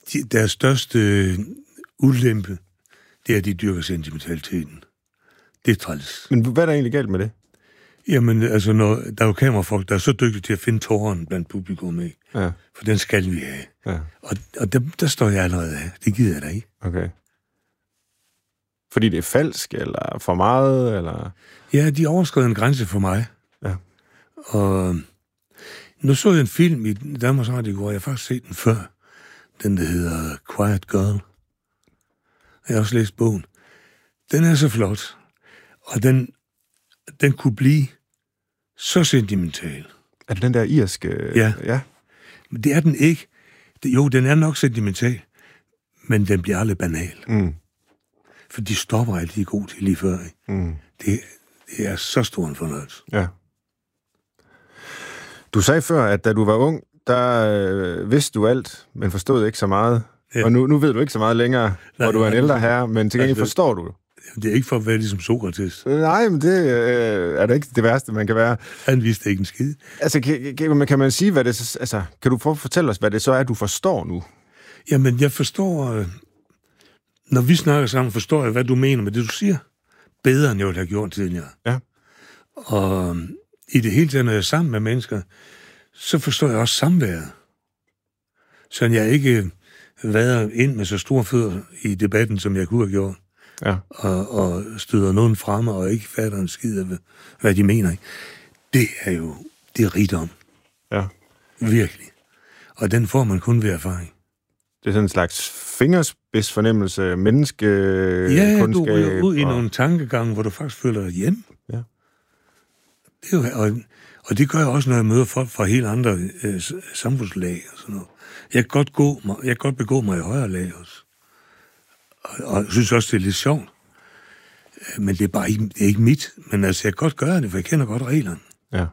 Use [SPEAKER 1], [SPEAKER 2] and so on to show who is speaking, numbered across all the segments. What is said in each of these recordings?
[SPEAKER 1] Deres største ulempe, det er, at de dyrker sentimentaliteten. Det er træls.
[SPEAKER 2] Men hvad er der egentlig galt med det?
[SPEAKER 1] Jamen, altså, der er jo kamerafolk, der er så dygtige til at finde tåreren blandt publikum, ikke?
[SPEAKER 2] Ja.
[SPEAKER 1] For den skal vi have.
[SPEAKER 2] Ja.
[SPEAKER 1] Og der står jeg allerede af. Det gider jeg da ikke.
[SPEAKER 2] Okay. Fordi det er falsk, eller for meget, eller...
[SPEAKER 1] Ja, de overskred en grænse for mig.
[SPEAKER 2] Ja.
[SPEAKER 1] Og nu så jeg en film i Danmarks Radio i går, jeg har faktisk set den før. Den, der hedder Quiet Girl. Jeg har også læst bogen. Den er så flot. Og den kunne blive så sentimental.
[SPEAKER 2] Er det den der irske...
[SPEAKER 1] Ja. Men det er den ikke. Jo, den er nok sentimental, men den bliver aldrig banal.
[SPEAKER 2] Mm.
[SPEAKER 1] For de stopper altid god til lige før. Ikke?
[SPEAKER 2] Mm.
[SPEAKER 1] Det er så stor en fornøjelse.
[SPEAKER 2] Ja. Du sagde før, at da du var ung, der vidste du alt, men forstod ikke så meget. Ja. Og nu ved du ikke så meget længere, hvor du er en ældre herre, men til gengæld forstår du.
[SPEAKER 1] Det er ikke for at være ligesom Sokrates.
[SPEAKER 2] Nej, men det er da ikke det værste, man kan være.
[SPEAKER 1] Han vidste ikke en skid.
[SPEAKER 2] Altså, kan man sige, hvad det... Altså, kan du fortælle os, hvad det så er, du forstår nu?
[SPEAKER 1] Jamen, jeg forstår... Når vi snakker sammen, forstår jeg, hvad du mener med det, du siger. Bedre, end jeg ville have gjort tidligere.
[SPEAKER 2] Ja.
[SPEAKER 1] Og i det hele taget, når jeg er sammen med mennesker, så forstår jeg også samværet. Så jeg ikke været ind med så store fødder i debatten, som jeg kunne have gjort.
[SPEAKER 2] Ja.
[SPEAKER 1] Og støder nogen fremme, og ikke fatter en skid af, hvad de mener. Ikke? Det er rigdom.
[SPEAKER 2] Ja.
[SPEAKER 1] Virkelig. Og den får man kun ved erfaring.
[SPEAKER 2] Det er sådan en slags fingerspidsfornemmelse, menneskekundskab.
[SPEAKER 1] Ja, du ryger ud i nogle tankegange, hvor du faktisk føler dig hjemme.
[SPEAKER 2] Ja.
[SPEAKER 1] Det er jo, og det gør jeg også, når jeg møder folk fra helt andre samfundslag og sådan noget. Jeg kan godt begå mig i højere lag også. Og jeg synes også, det er lidt sjovt. Men det er bare ikke mit. Men altså, jeg kan godt gøre det, for jeg kender godt reglerne.
[SPEAKER 2] Ja.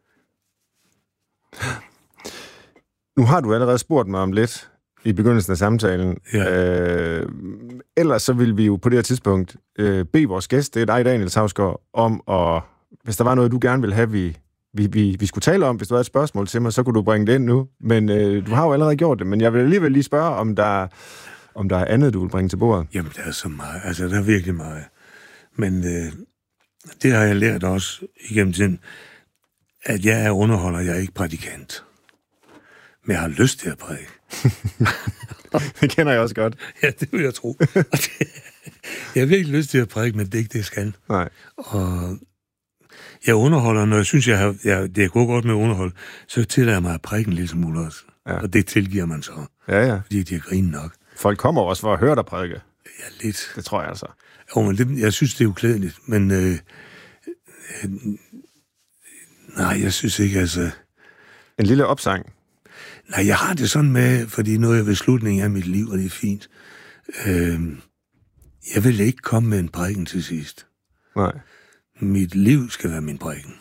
[SPEAKER 2] Nu har du allerede spurgt mig om lidt i begyndelsen af samtalen. Ja. Ellers så vil vi jo på det her tidspunkt bede vores gæst, det er dig, Daniel Sausgaard, om at, hvis der var noget, du gerne ville have, vi skulle tale om, hvis du havde et spørgsmål til mig, så kunne du bringe det ind nu. Men du har jo allerede gjort det, men jeg vil alligevel lige spørge, om der er andet, du vil bringe til bordet.
[SPEAKER 1] Jamen, der er så meget. Altså, der er virkelig meget. Men det har jeg lært også igennem tiden, at jeg er underholder, jeg er ikke prædikant. Men jeg har lyst til at prædike.
[SPEAKER 2] Det kender jeg også godt. Ja,
[SPEAKER 1] det vil jeg tro. Jeg har virkelig lyst til at prædike, men det er ikke det, jeg skal.
[SPEAKER 2] Nej.
[SPEAKER 1] Og jeg underholder, når jeg synes, det går godt med at underholde, så tillader jeg mig at prædike en lille smule også. Ja. Og det tilgiver man så.
[SPEAKER 2] Ja.
[SPEAKER 1] Fordi de har grinet nok.
[SPEAKER 2] Folk kommer også for at høre dig prædike.
[SPEAKER 1] Ja, lidt.
[SPEAKER 2] Det tror jeg altså.
[SPEAKER 1] Jo, men jeg synes, det er uklædeligt. Men nej, jeg synes ikke, altså...
[SPEAKER 2] En lille opsang.
[SPEAKER 1] Nej, jeg har det sådan med, fordi nu er jeg ved slutningen af mit liv, og det er fint. Jeg vil ikke komme med en prædiken til sidst.
[SPEAKER 2] Nej.
[SPEAKER 1] Mit liv skal være min prædiken.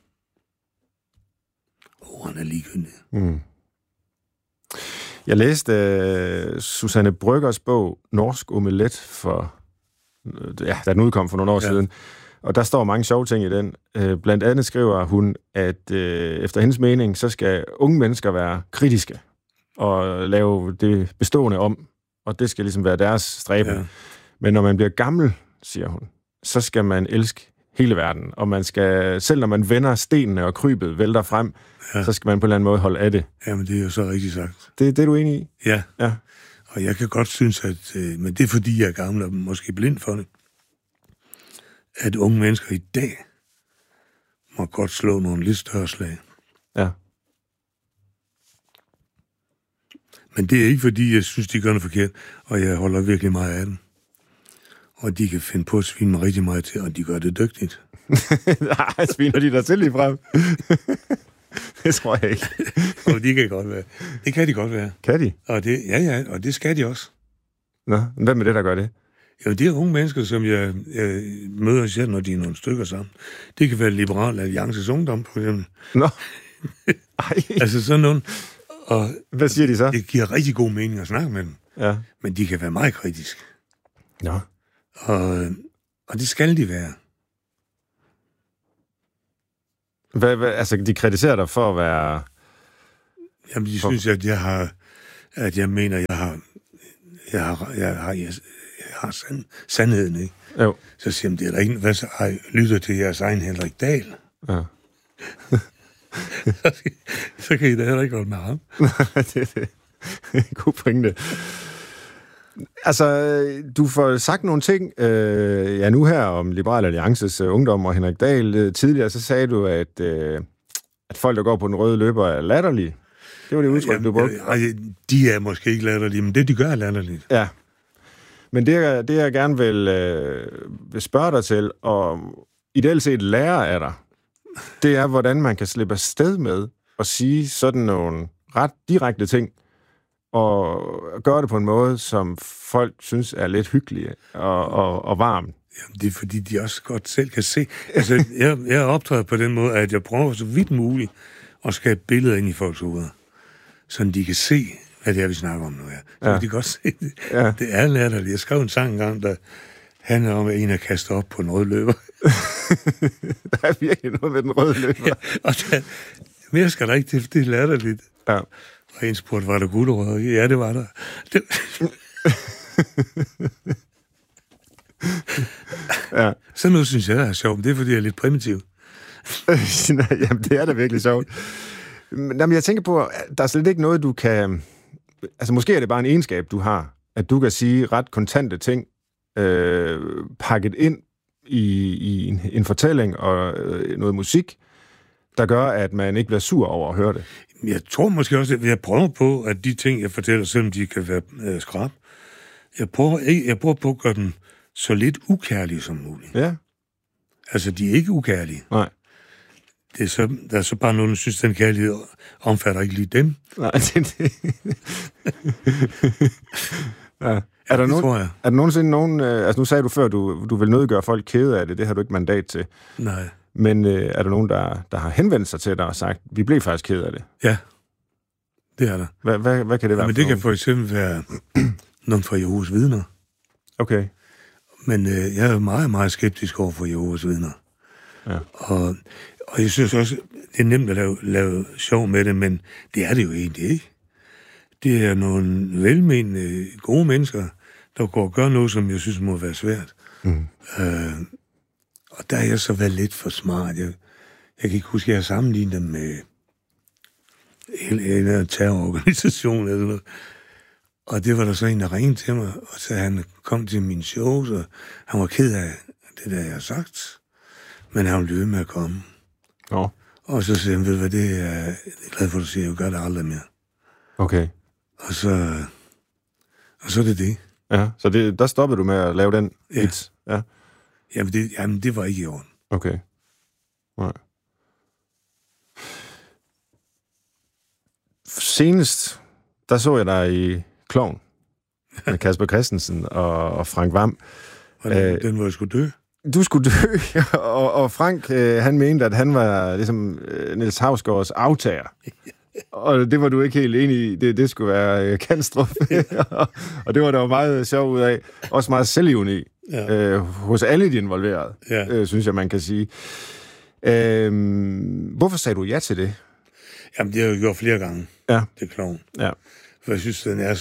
[SPEAKER 1] Ordene er ligegyldige.
[SPEAKER 2] Mm. Jeg læste Susanne Bryggers bog Norsk Omelet da den udkom for nogle år siden. Og der står mange sjove ting i den. Blandt andet skriver hun, at efter hendes mening, så skal unge mennesker være kritiske og lave det bestående om. Og det skal ligesom være deres stræben. Ja. Men når man bliver gammel, siger hun, så skal man elske hele verden. Og man skal, selv når man vender stenene og krybet vælter frem, så skal man på en eller anden måde holde af det.
[SPEAKER 1] Jamen, det er jo så rigtigt sagt.
[SPEAKER 2] Det er du enig i?
[SPEAKER 1] Ja. Og jeg kan godt synes, at... men det er fordi, jeg er gammel og måske blind for det. At unge mennesker i dag må godt slå nogle lidt større slag.
[SPEAKER 2] Ja.
[SPEAKER 1] Men det er ikke fordi, jeg synes, de gør noget forkert, og jeg holder virkelig meget af dem. Og de kan finde på at svine mig rigtig meget til, og de gør det dygtigt.
[SPEAKER 2] Nej, sviner de dig til lige frem? Det tror jeg ikke.
[SPEAKER 1] Og de kan godt være. Det kan de godt være.
[SPEAKER 2] Kan de?
[SPEAKER 1] Og det, ja, og det skal de også.
[SPEAKER 2] Nå, hvad med det, der gør det?
[SPEAKER 1] Jo, det er unge mennesker, som jeg møder selv, når de er nogle stykker sammen. Det kan være Liberal Alliances Ungdom, for eksempel.
[SPEAKER 2] Nå. Ej.
[SPEAKER 1] Altså sådan nogle. Og
[SPEAKER 2] hvad siger de så?
[SPEAKER 1] Det giver rigtig god mening at snakke med dem.
[SPEAKER 2] Ja.
[SPEAKER 1] Men de kan være meget kritiske.
[SPEAKER 2] Nå.
[SPEAKER 1] Og det skal de være.
[SPEAKER 2] Altså, de kritiserer dig for at være...
[SPEAKER 1] Jamen, de synes, at jeg mener, jeg har jeg har sandheden, ikke?
[SPEAKER 2] Jo.
[SPEAKER 1] Så siger de, det er der ikke, hvad så har I lyttet til jeres egen Henrik Dahl?
[SPEAKER 2] Ja.
[SPEAKER 1] Så kan I da heller ikke holde med ham.
[SPEAKER 2] det er god pointe. Altså, du får sagt nogle ting, nu her om Liberal Alliances ungdom og Henrik Dahl. Tidligere så sagde du, at folk, der går på den røde løber, er latterlige. Det var det udtryk, du brugte.
[SPEAKER 1] De er måske ikke latterlige, men det, de gør, er latterligt.
[SPEAKER 2] Ja. Men det jeg gerne vil spørge dig til, og ideelt set lære af dig, det er, hvordan man kan slippe afsted med at sige sådan nogle ret direkte ting, og gøre det på en måde, som folk synes er lidt hyggelige og varme.
[SPEAKER 1] Jamen, det er fordi, de også godt selv kan se. Altså, jeg optræder på den måde, at jeg prøver så vidt muligt at skabe billeder ind i folks hoveder, så de kan se, hvad det er, vi snakker om nu her. Så kan de godt se det. Ja. Det er latterligt. Jeg skrev en sang engang, der handler om, at en er kastet op på en rød løber.
[SPEAKER 2] Der er virkelig noget med den røde løber.
[SPEAKER 1] Ja, og mere skal der ikke til, det er latterligt.
[SPEAKER 2] Ja.
[SPEAKER 1] Og en spurgte, var der gulerødder? Ja, det var der.
[SPEAKER 2] Ja.
[SPEAKER 1] Sådan noget synes jeg er sjovt. Det er, fordi jeg er lidt primitiv.
[SPEAKER 2] Jamen, det er da virkelig sjovt. Jamen, jeg tænker på, der er slet ikke noget, du kan... Altså, måske er det bare en egenskab, du har, at du kan sige ret kontante ting, pakket ind i en fortælling og noget musik, der gør, at man ikke bliver sur over at høre det.
[SPEAKER 1] Jeg tror måske også, at jeg prøver på, at de ting, jeg fortæller, selvom de kan være skrab, jeg prøver på at gøre dem så lidt ukærlige som muligt.
[SPEAKER 2] Ja.
[SPEAKER 1] Altså, de er ikke ukærlige.
[SPEAKER 2] Nej.
[SPEAKER 1] Der er så bare nogen, der synes, den kærlighed omfatter ikke lige dem.
[SPEAKER 2] Nej, det. Ja. Er der nogensinde nogen... Altså, nu sagde du før, du vil nødgøre folk kede af det. Det har du ikke mandat til.
[SPEAKER 1] Nej.
[SPEAKER 2] Men er der nogen, der har henvendt sig til dig og sagt, vi blev faktisk kede af det?
[SPEAKER 1] Ja, det er der.
[SPEAKER 2] Hvad kan det være?
[SPEAKER 1] Men det kan for eksempel være nogen fra Jehovas vidner.
[SPEAKER 2] Okay.
[SPEAKER 1] Men jeg er meget, meget skeptisk over for Jehovas vidner.
[SPEAKER 2] Ja.
[SPEAKER 1] Og jeg synes også, det er nemt at lave sjov med det, men det er det jo egentlig ikke. Det er nogle velmenende, gode mennesker, der går og gør noget, som jeg synes må være svært. Mm. Og der er jeg så været lidt for smart. Jeg kan ikke huske, at jeg har sammenlignet dem med en terrororganisation eller noget. Og det var der så en, der ringede til mig, og så han kom til min show, så han var ked af det, der jeg har sagt. Men han ville med at komme.
[SPEAKER 2] Ja.
[SPEAKER 1] Og så siger han, ved du hvad, det er jeg glad for, at du siger, jeg gør det aldrig mere.
[SPEAKER 2] Okay.
[SPEAKER 1] Og så er det det.
[SPEAKER 2] Ja, så der stoppede du med at lave den hit? Ja.
[SPEAKER 1] Jamen, det var ikke i orden.
[SPEAKER 2] Okay. Nej. Senest, der så jeg dig i Klovn med Kasper Christensen og Frank Hvam.
[SPEAKER 1] Og den var jeg skulle dø.
[SPEAKER 2] Du skulle dø, og Frank, han mente, at han var ligesom Niels Hausgaards aftager. Og det var du ikke helt enig i. Det skulle være Kanstrup. Og det var der jo meget sjov ud af. Også meget selvivende i. Ja. Hos alle de involverede, synes jeg, man kan sige. Hvorfor sagde du ja til det?
[SPEAKER 1] Jamen, det har jeg gjort flere gange.
[SPEAKER 2] Ja.
[SPEAKER 1] Det Klovn.
[SPEAKER 2] Ja.
[SPEAKER 1] For jeg synes, den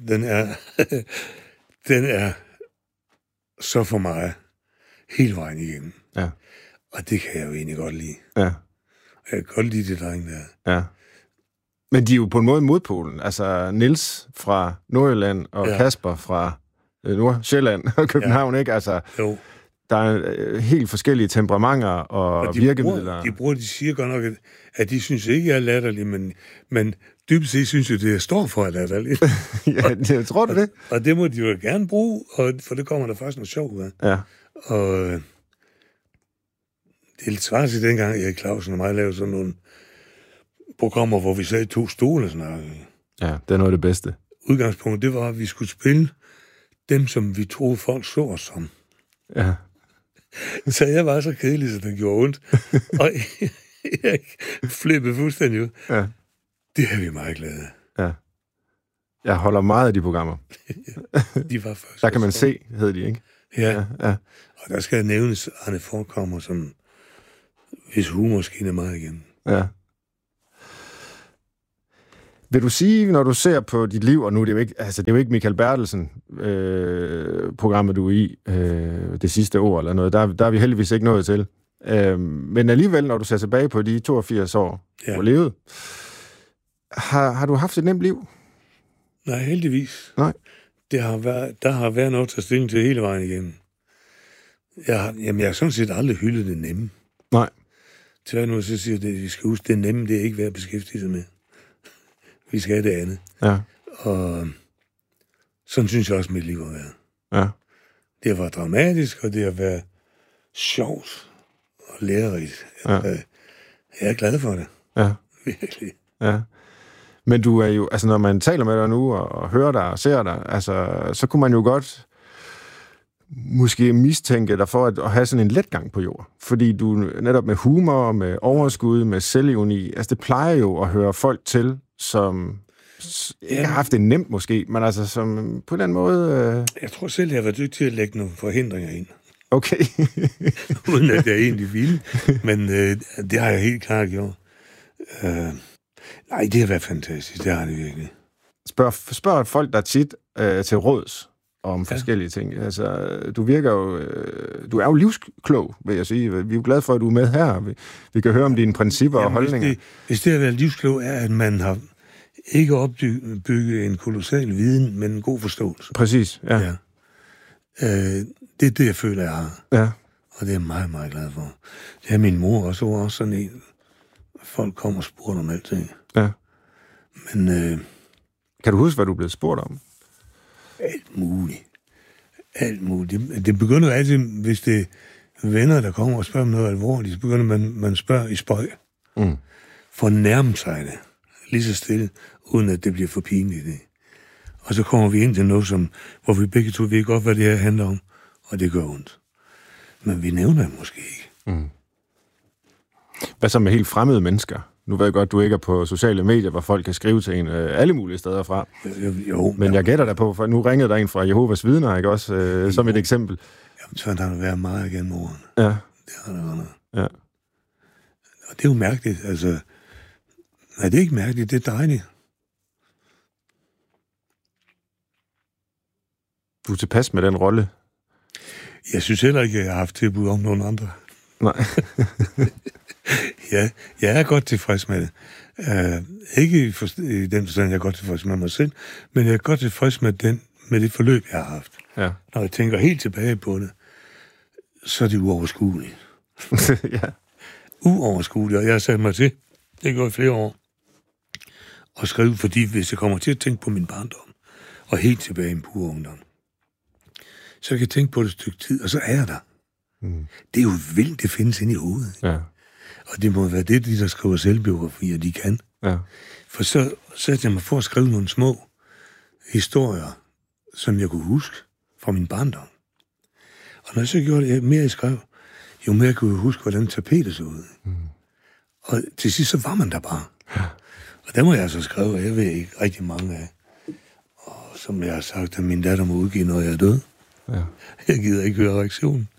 [SPEAKER 1] er så for mig hele vejen igennem.
[SPEAKER 2] Ja.
[SPEAKER 1] Og det kan jeg jo egentlig godt lide.
[SPEAKER 2] Ja.
[SPEAKER 1] Jeg kan godt lide det dreng der.
[SPEAKER 2] Ja. Men de er jo på en måde modpolen. Altså Niels fra Nordjylland og Kasper fra Nordsjælland og København, ikke? Altså,
[SPEAKER 1] jo.
[SPEAKER 2] Der er helt forskellige temperamenter og virkemidler.
[SPEAKER 1] De siger godt nok, at de synes ikke, jeg er latterlig, men dybest set synes jeg, det jeg står for, at jeg er latterlig.
[SPEAKER 2] Ja, jeg tror det.
[SPEAKER 1] Og det må de jo gerne bruge, for det kommer der faktisk noget sjovt ud af.
[SPEAKER 2] Ja.
[SPEAKER 1] Og det er lidt svært til dengang, Erik Clausen og mig lavede sådan nogle programmer, hvor vi sad i 2 stole og snakkede.
[SPEAKER 2] Ja, det er noget af det bedste.
[SPEAKER 1] Udgangspunktet, det var, at vi skulle spille dem, som vi troede, folk så os som.
[SPEAKER 2] Ja.
[SPEAKER 1] Så jeg var så kedelig, så det gjorde ondt. Og jeg flippede fuldstændig ud. Ja. Det er vi meget glade af.
[SPEAKER 2] Ja. Jeg holder meget af de programmer.
[SPEAKER 1] De var først.
[SPEAKER 2] Der kan man se, hed de, ikke?
[SPEAKER 1] Ja. Og der skal nævnes Arne Forekommer, som hvis humor skinner meget igen.
[SPEAKER 2] Ja. Vil du sige, når du ser på dit liv, og nu er det jo ikke, altså det er jo ikke Michael Bertelsen programmet, du er i, det sidste år eller noget, der er vi heldigvis ikke nået til. Men alligevel, når du ser tilbage på de 82 år, du har levet, har du haft et nemt liv?
[SPEAKER 1] Nej, heldigvis.
[SPEAKER 2] Nej.
[SPEAKER 1] Der har været noget at tage stilling til hele vejen igennem. Jeg har sådan set aldrig hyldet det nemme.
[SPEAKER 2] Nej.
[SPEAKER 1] Tværtimod så siger det, vi skal huske, det nemme, det er ikke værd at beskæftige sig med. Vi skal have det andet.
[SPEAKER 2] Ja.
[SPEAKER 1] Og sådan synes jeg også, mit liv har været.
[SPEAKER 2] Ja.
[SPEAKER 1] Det har været dramatisk, og det har været sjovt og lærerigt.
[SPEAKER 2] Ja.
[SPEAKER 1] Jeg er glad for det.
[SPEAKER 2] Ja.
[SPEAKER 1] Virkelig.
[SPEAKER 2] Ja. Men du er jo, altså når man taler med dig nu, og hører dig og ser dig, altså, så kunne man jo godt måske mistænke dig for at have sådan en letgang på jord. Fordi du netop med humor, med overskud, med selvironi, altså det plejer jo at høre folk til, som ikke har haft det nemt måske, men altså som på den måde...
[SPEAKER 1] Jeg tror selv, jeg har været dygtig til at lægge nogle forhindringer ind.
[SPEAKER 2] Okay.
[SPEAKER 1] Uden at jeg egentlig ville. Men det har jeg helt klart gjort. Nej, det har været fantastisk. Det har det virkelig.
[SPEAKER 2] Spørg folk, der tit til råds om forskellige ting. Altså, du virker jo... du er jo livsklog, vil jeg sige. Vi er jo glade for, at du er med her. Vi kan høre om dine principper og holdninger.
[SPEAKER 1] Hvis det at være livsklog er, at man har ikke opbygget en kolossal viden, men en god forståelse.
[SPEAKER 2] Præcis, ja.
[SPEAKER 1] Det er det, jeg føler, jeg har.
[SPEAKER 2] Ja.
[SPEAKER 1] Og det er jeg meget, meget glad for. Det er min mor også sådan en. Folk kommer og spurgte om alting.
[SPEAKER 2] Ja.
[SPEAKER 1] Men...
[SPEAKER 2] kan du huske, hvad du blev spurgt om?
[SPEAKER 1] Alt muligt. Alt muligt. Det begynder altid, hvis det er venner, der kommer og spørger om noget alvorligt, så begynder man spørge i spøg. For at nærme sig det. Lige så stille, uden at det bliver for pinligt. Og så kommer vi ind til noget, hvor vi begge to ved godt, hvad det her handler om, og det gør ondt. Men vi nævner det måske ikke.
[SPEAKER 2] Hvad så med helt fremmede mennesker? Nu ved jeg godt, du ikke er på sociale medier, hvor folk kan skrive til en alle mulige steder fra.
[SPEAKER 1] Jo,
[SPEAKER 2] men jeg gætter dig på, for nu ringede der en fra Jehovas vidner, ikke også? Som et eksempel.
[SPEAKER 1] Jamen, sådan har det været meget gennem årene.
[SPEAKER 2] Ja.
[SPEAKER 1] Det har det været.
[SPEAKER 2] Ja.
[SPEAKER 1] Og det er jo mærkeligt, altså... Nej, det er ikke mærkeligt, det er dejligt.
[SPEAKER 2] Du er tilpas med den rolle? Jeg
[SPEAKER 1] synes heller ikke, at jeg har haft tilbud om nogen andre.
[SPEAKER 2] Nej.
[SPEAKER 1] Ja, jeg er godt tilfreds med det. Ikke i den forstand, jeg er godt tilfreds med mig selv, men jeg er godt tilfreds med det forløb, jeg har haft.
[SPEAKER 2] Ja.
[SPEAKER 1] Når jeg tænker helt tilbage på det, så er det uoverskueligt.
[SPEAKER 2] Ja.
[SPEAKER 1] Uoverskueligt, og jeg har sat mig til, det går i flere år, og skrive, fordi hvis jeg kommer til at tænke på min barndom, og helt tilbage i en pur ungdom, så jeg kan tænke på det et stykke tid, og så er jeg der. Det er jo vildt, det findes inde i hovedet.
[SPEAKER 2] Ja.
[SPEAKER 1] Og det må være det, de der skriver selvbiografier, de kan.
[SPEAKER 2] Ja.
[SPEAKER 1] For så satte jeg mig for at skrive nogle små historier, som jeg kunne huske fra min barndom. Og når jeg så gjorde det, jo mere jeg skrev, jo mere kunne jeg huske, hvordan tapetet så ud. Og til sidst, så var man der bare.
[SPEAKER 2] Ja.
[SPEAKER 1] Og der må jeg så skrive, og jeg ved ikke rigtig mange af. Og som jeg har sagt, at min datter må udgive, når jeg er død.
[SPEAKER 2] Ja.
[SPEAKER 1] Jeg gider ikke høre reaktionen.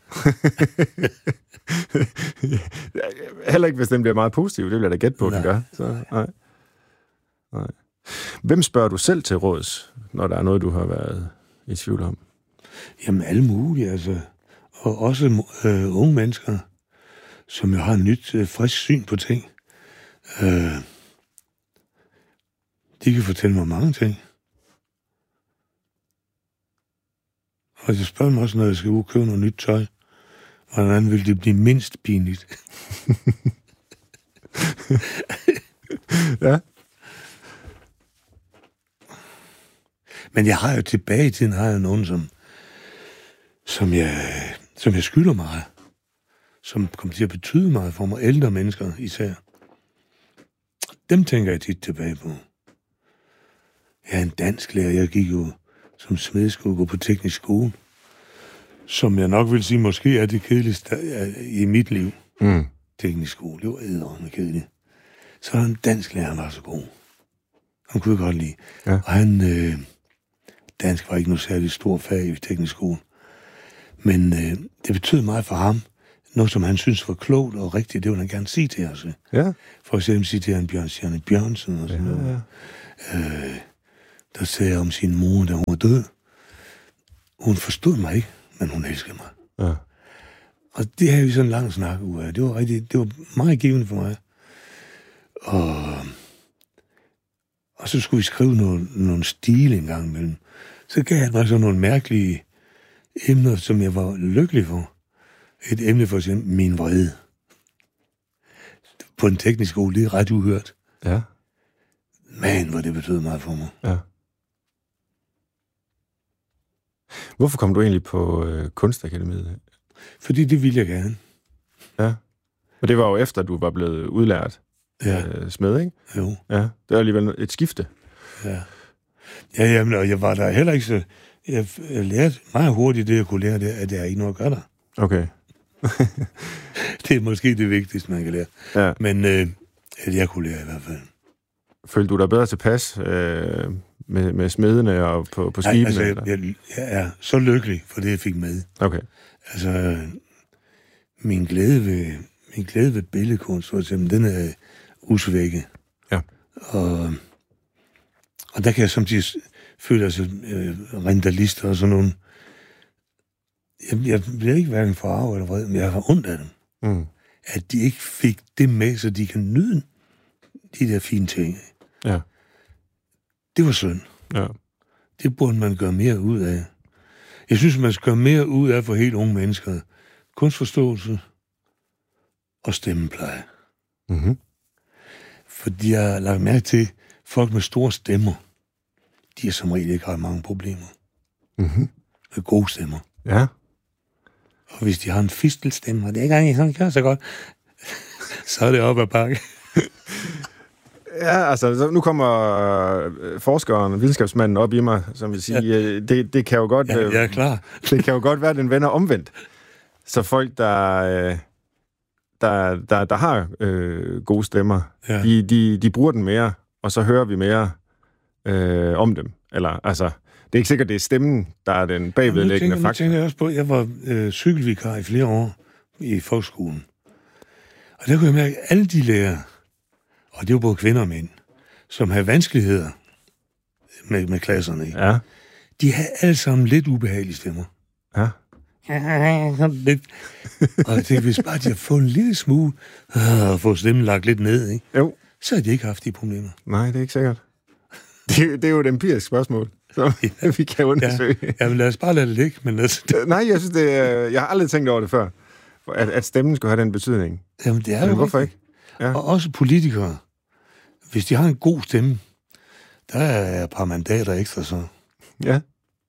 [SPEAKER 2] Heller ikke, hvis den bliver meget positiv. Det vil jeg da gætte på, at den gør. Så, nej. Hvem spørger du selv til råds, når der er noget, du har været i tvivl om?
[SPEAKER 1] Jamen, alle mulige, altså. Og også unge mennesker, som jo har et nyt, frisk syn på ting. De kan fortælle mig mange ting. Og jeg spørger mig også, når jeg skal ud og købe noget nyt tøj. Hvordan vil det blive mindst pinligt?
[SPEAKER 2] Ja.
[SPEAKER 1] Men jeg har jo tilbage i tiden, nogen, som jeg skylder meget. Som kommer til at betyde meget for mig. Ældre mennesker især. Dem tænker jeg tit tilbage på. Jeg er en dansk lærer. Jeg gik jo som smedskole, gå på teknisk skole. Som jeg nok vil sige, måske er det kedeligste i mit liv. Teknisk skole, det var eddermame kedeligt. Så er der en dansk lærer, han var så god. Han kunne jeg godt lide. Ja. Og han, dansk var ikke noget særligt stort fag i teknisk skole. Men det betød meget for ham, noget, som han synes var klogt og rigtigt, det vil han gerne sige til os.
[SPEAKER 2] Ja.
[SPEAKER 1] For eksempel citerer han Janne Bjørnsen og sådan noget. Der sagde om sin mor, da hun var død. Hun forstod mig ikke, men hun elskede mig.
[SPEAKER 2] Ja.
[SPEAKER 1] Og det havde vi sådan en lang snak ud af. Det var meget givende for mig. Og så skulle vi skrive nogle stil en gang imellem. Så gav han mig sådan nogle mærkelige emner, som jeg var lykkelig for. Et emne for eksempel, min vrede. På en teknisk skole, det er ret uhørt.
[SPEAKER 2] Ja.
[SPEAKER 1] Men hvor det betød meget for mig.
[SPEAKER 2] Ja. Hvorfor kom du egentlig på Kunstakademiet?
[SPEAKER 1] Fordi det ville jeg gerne.
[SPEAKER 2] Ja. Og det var jo efter, du var blevet udlært smed, ikke?
[SPEAKER 1] Jo.
[SPEAKER 2] Ja. Det var alligevel et skifte.
[SPEAKER 1] Ja. Ja, jamen, og jeg var der heller ikke så... Jeg lærte meget hurtigt det, jeg kunne lære, det, at jeg ikke noget at gøre der.
[SPEAKER 2] Okay.
[SPEAKER 1] Det er måske det vigtigste, man kan lære.
[SPEAKER 2] Ja.
[SPEAKER 1] Men at jeg kunne lære i hvert fald.
[SPEAKER 2] Følte du dig bedre tilpas med smedene og på skibene?
[SPEAKER 1] Altså, jeg er så lykkelig for det, jeg fik med.
[SPEAKER 2] Okay.
[SPEAKER 1] Altså, min glæde ved billedkunst, for eksempel, den er usvækket.
[SPEAKER 2] Ja.
[SPEAKER 1] Og der kan jeg samtidig føle, altså, rentalister og sådan nogle. Jeg bliver ikke hverken forarvet eller vred, men jeg har ondt af dem.
[SPEAKER 2] Mm.
[SPEAKER 1] At de ikke fik det med, så de kan nyde de der fine ting.
[SPEAKER 2] Ja.
[SPEAKER 1] Det var synd.
[SPEAKER 2] Ja.
[SPEAKER 1] Det burde man gøre mere ud af. Jeg synes, man skal gøre mere ud af for helt unge mennesker. Kunstforståelse og stemmepleje.
[SPEAKER 2] Mm-hmm.
[SPEAKER 1] Fordi jeg har lagt mærke til, folk med store stemmer, de har som regel ikke ret mange problemer.
[SPEAKER 2] Mm-hmm.
[SPEAKER 1] Med gode stemmer.
[SPEAKER 2] Ja.
[SPEAKER 1] Og hvis de har en fistelstemme, og det er ikke engang, han gør så godt, så er det op ad bakke.
[SPEAKER 2] Ja, altså, nu kommer forskeren, videnskabsmanden op i mig, som vil sige, det kan jo godt...
[SPEAKER 1] Ja, jeg er klar.
[SPEAKER 2] Det kan jo godt være, at den vender omvendt. Så folk, der har gode stemmer, de bruger den mere, og så hører vi mere om dem. Eller, altså, det er ikke sikkert, det er stemmen, der er den bagvedliggende faktor.
[SPEAKER 1] Nu tænker jeg også på, at jeg var cykelvikar i flere år i folkeskolen. Og der kunne jeg mærke, at alle de lærere, og det var både kvinder og mænd, som havde vanskeligheder med klasserne, de havde alle sammen lidt ubehagelige stemmer.
[SPEAKER 2] Ja.
[SPEAKER 1] Lidt. Og jeg tænkte, hvis bare de har fået en lille smule og fået stemmen lagt lidt ned, ikke?
[SPEAKER 2] Jo.
[SPEAKER 1] Så har de ikke haft de problemer.
[SPEAKER 2] Nej, det er ikke sikkert. Det er jo et empirisk spørgsmål, som vi kan undersøge.
[SPEAKER 1] Ja, men lad os bare lade det ligge. Men
[SPEAKER 2] Nej, jeg synes, jeg har aldrig tænkt over det før, at stemmen skulle have den betydning.
[SPEAKER 1] Jamen, det er jo
[SPEAKER 2] hvorfor ikke?
[SPEAKER 1] Ja. Og også politikere. Hvis de har en god stemme, der er et par mandater ekstra, så.
[SPEAKER 2] Ja.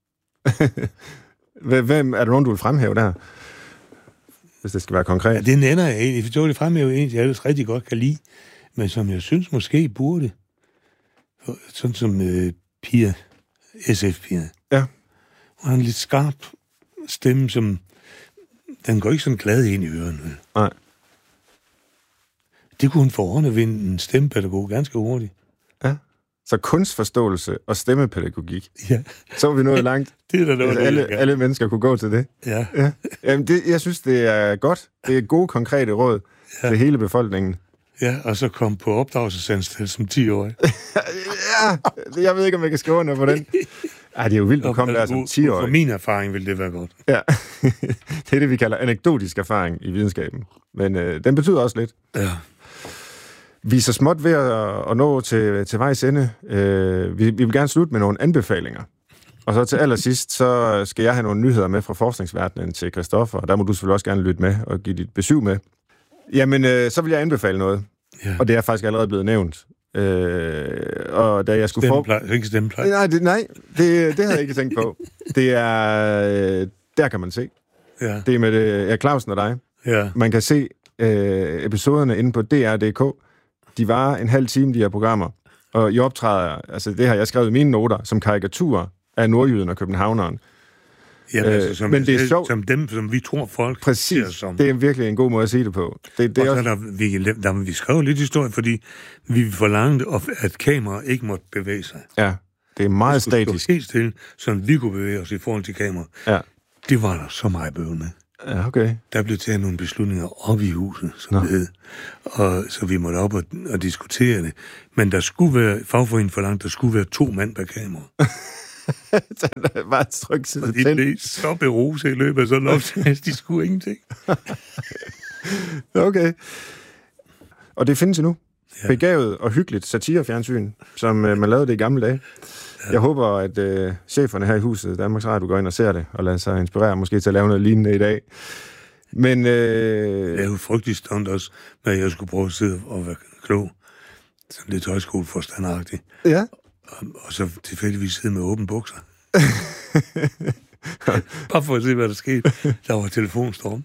[SPEAKER 2] Hvem er der nogen, du vil fremhæve der? Hvis det skal være konkret.
[SPEAKER 1] Ja, det nænder jeg egentlig. For det fremhæver en, jeg ellers rigtig godt kan lide, men som jeg synes måske burde. Sådan som Pia, SF-Pia.
[SPEAKER 2] Ja.
[SPEAKER 1] Hun har en lidt skarp stemme, som den går ikke sådan glad ind i ørerne.
[SPEAKER 2] Nej.
[SPEAKER 1] Det kunne hun forordne ved en stemmepædagog ganske hurtigt.
[SPEAKER 2] Ja. Så kunstforståelse og stemmepædagogik.
[SPEAKER 1] Ja.
[SPEAKER 2] Så er vi nået langt.
[SPEAKER 1] Det er der noget,
[SPEAKER 2] alle mennesker kunne gå til det.
[SPEAKER 1] Ja.
[SPEAKER 2] Jamen, jeg synes, det er godt. Det er gode, konkrete råd til hele befolkningen.
[SPEAKER 1] Ja, og så kom på opdragelsesanstalt som 10-årig.
[SPEAKER 2] Ja, jeg ved ikke, om jeg kan skrive under på den. Ej, det er jo vildt, du kom der som 10-årig.
[SPEAKER 1] For min erfaring vil det være godt.
[SPEAKER 2] Ja, det er det, vi kalder anekdotisk erfaring i videnskaben. Men den betyder også lidt.
[SPEAKER 1] Ja.
[SPEAKER 2] Vi er så småt ved at nå til vejs ende. Vi vil gerne slutte med nogle anbefalinger. Og så til allersidst, så skal jeg have nogle nyheder med fra forskningsverdenen til Christoffer, og der må du selvfølgelig også gerne lytte med og give dit besøg med. Jamen, så vil jeg anbefale noget. Ja. Og det er faktisk allerede blevet nævnt. Og da jeg skulle
[SPEAKER 1] ikke stemmepleje.
[SPEAKER 2] Nej, det havde jeg ikke tænkt på. Det er... der kan man se.
[SPEAKER 1] Ja.
[SPEAKER 2] Det er med Clausen og dig.
[SPEAKER 1] Ja.
[SPEAKER 2] Man kan se episoderne inde på DR.dk. De varer en halv time, de her programmer. Og I optræder, altså det har jeg skrevet i mine noter, som karikaturer af nordjyden og københavneren.
[SPEAKER 1] Ja, altså,
[SPEAKER 2] men det er sjovt.
[SPEAKER 1] Som dem, som vi tror folk.
[SPEAKER 2] Præcis,
[SPEAKER 1] som.
[SPEAKER 2] Det er virkelig en god måde at sige det på. Det
[SPEAKER 1] og også... vi skrev lidt historie, fordi vi forlangte, at kamera ikke måtte bevæge sig.
[SPEAKER 2] Ja, det er meget statisk.
[SPEAKER 1] Det helt stille, så vi kunne bevæge os i forhold til kamera.
[SPEAKER 2] Ja.
[SPEAKER 1] Det var der så meget bøvl med.
[SPEAKER 2] Ja, okay.
[SPEAKER 1] Der blev taget nogle beslutninger op i huset, som det hed. Og så vi måtte op og diskutere det. Men der skulle være, fagforeningen forlangt, der skulle være 2 mand per kamera.
[SPEAKER 2] Der var et tryk
[SPEAKER 1] og de blev så beruset i løbet af sådan en optagelse, de skulle ingenting.
[SPEAKER 2] Okay. Og det findes endnu. Ja. Begavet og hyggeligt satirefjernsyn, som man lavede det i gamle dage. Ja. Jeg håber, at cheferne her i huset, Danmarks Radio, går ind og ser det, og lader sig inspirere måske til at lave noget lignende i dag. Men... Jeg
[SPEAKER 1] er jo frygtelig stolt også, med at jeg skulle prøve at sidde og være klog. Sådan lidt højskoleforstandagtigt.
[SPEAKER 2] Ja.
[SPEAKER 1] Og så tilfældigvis sidde med åbne bukser. Bare for at se, hvad der skete. Der var telefonstorm.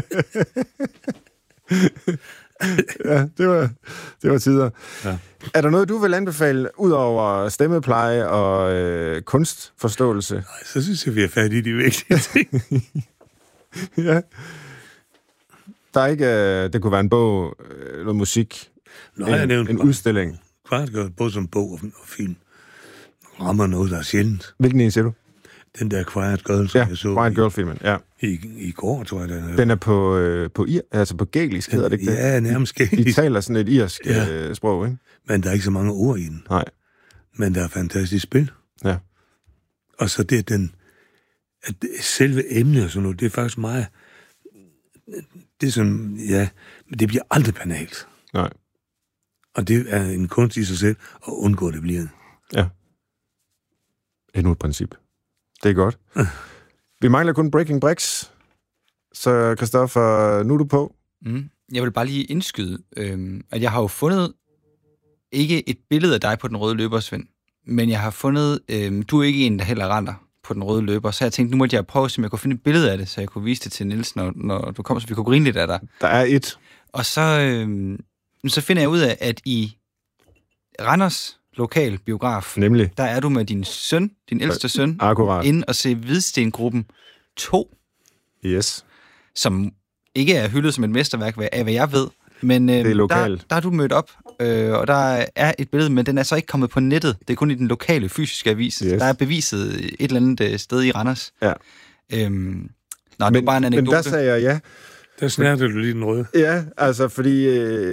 [SPEAKER 2] Ja, det var tider. Ja. Er der noget, du vil anbefale, ud over stemmepleje og kunstforståelse?
[SPEAKER 1] Nej, så synes jeg, vi er færdige i de vigtige ting.
[SPEAKER 2] Ja. Der er ikke... det kunne være en bog, noget musik, en udstilling.
[SPEAKER 1] Quiet, både som bog og film. Rammer noget, der er sjældent.
[SPEAKER 2] Hvilken en siger du?
[SPEAKER 1] Den der Quiet Girl, som jeg så
[SPEAKER 2] Quiet Girl-filmen, ja.
[SPEAKER 1] I går, tror jeg, den er.
[SPEAKER 2] Den er på gælisk, hedder det ikke det?
[SPEAKER 1] Ja, nærmest gælisk.
[SPEAKER 2] De taler sådan et irsk sprog, ikke?
[SPEAKER 1] Men der er ikke så mange ord i den.
[SPEAKER 2] Nej.
[SPEAKER 1] Men der er fantastisk spil.
[SPEAKER 2] Ja.
[SPEAKER 1] Og så det, at selve emnet og sådan noget, det er faktisk meget... Det er sådan, ja, men det bliver aldrig banalt.
[SPEAKER 2] Nej.
[SPEAKER 1] Og det er en kunst i sig selv, at undgå, det bliver.
[SPEAKER 2] Ja. Endnu et princip. Det er godt. Vi mangler kun Breaking Bricks. Så Christoffer, nu er du på.
[SPEAKER 3] Jeg vil bare lige indskyde, at jeg har jo fundet ikke et billede af dig på den røde løber, Svend, men jeg har fundet, du er ikke en, der heller render på den røde løber, så jeg tænkte, nu måtte jeg prøve, om jeg kunne finde et billede af det, så jeg kunne vise det til Niels, når du kommer, så vi kunne grine lidt af dig.
[SPEAKER 2] Der er et.
[SPEAKER 3] Og så finder jeg ud af, at i Randers lokal biograf,
[SPEAKER 2] nemlig,
[SPEAKER 3] der er du med din søn, din ældste søn,
[SPEAKER 2] akkurat,
[SPEAKER 3] inde og se Hvidstengruppen 2.
[SPEAKER 2] Yes.
[SPEAKER 3] Som ikke er hyldet som et mesterværk, af hvad jeg ved. Men
[SPEAKER 2] det er lokalt.
[SPEAKER 3] Der er du mødt op, og der er et billede, men den er så ikke kommet på nettet. Det er kun i den lokale fysiske avis. Yes. Der er beviset et eller andet sted i Randers.
[SPEAKER 2] Ja.
[SPEAKER 3] Det er bare en anekdote.
[SPEAKER 2] Men der sagde jeg ja.
[SPEAKER 1] Der snærte du lige den røde.
[SPEAKER 2] Ja, altså fordi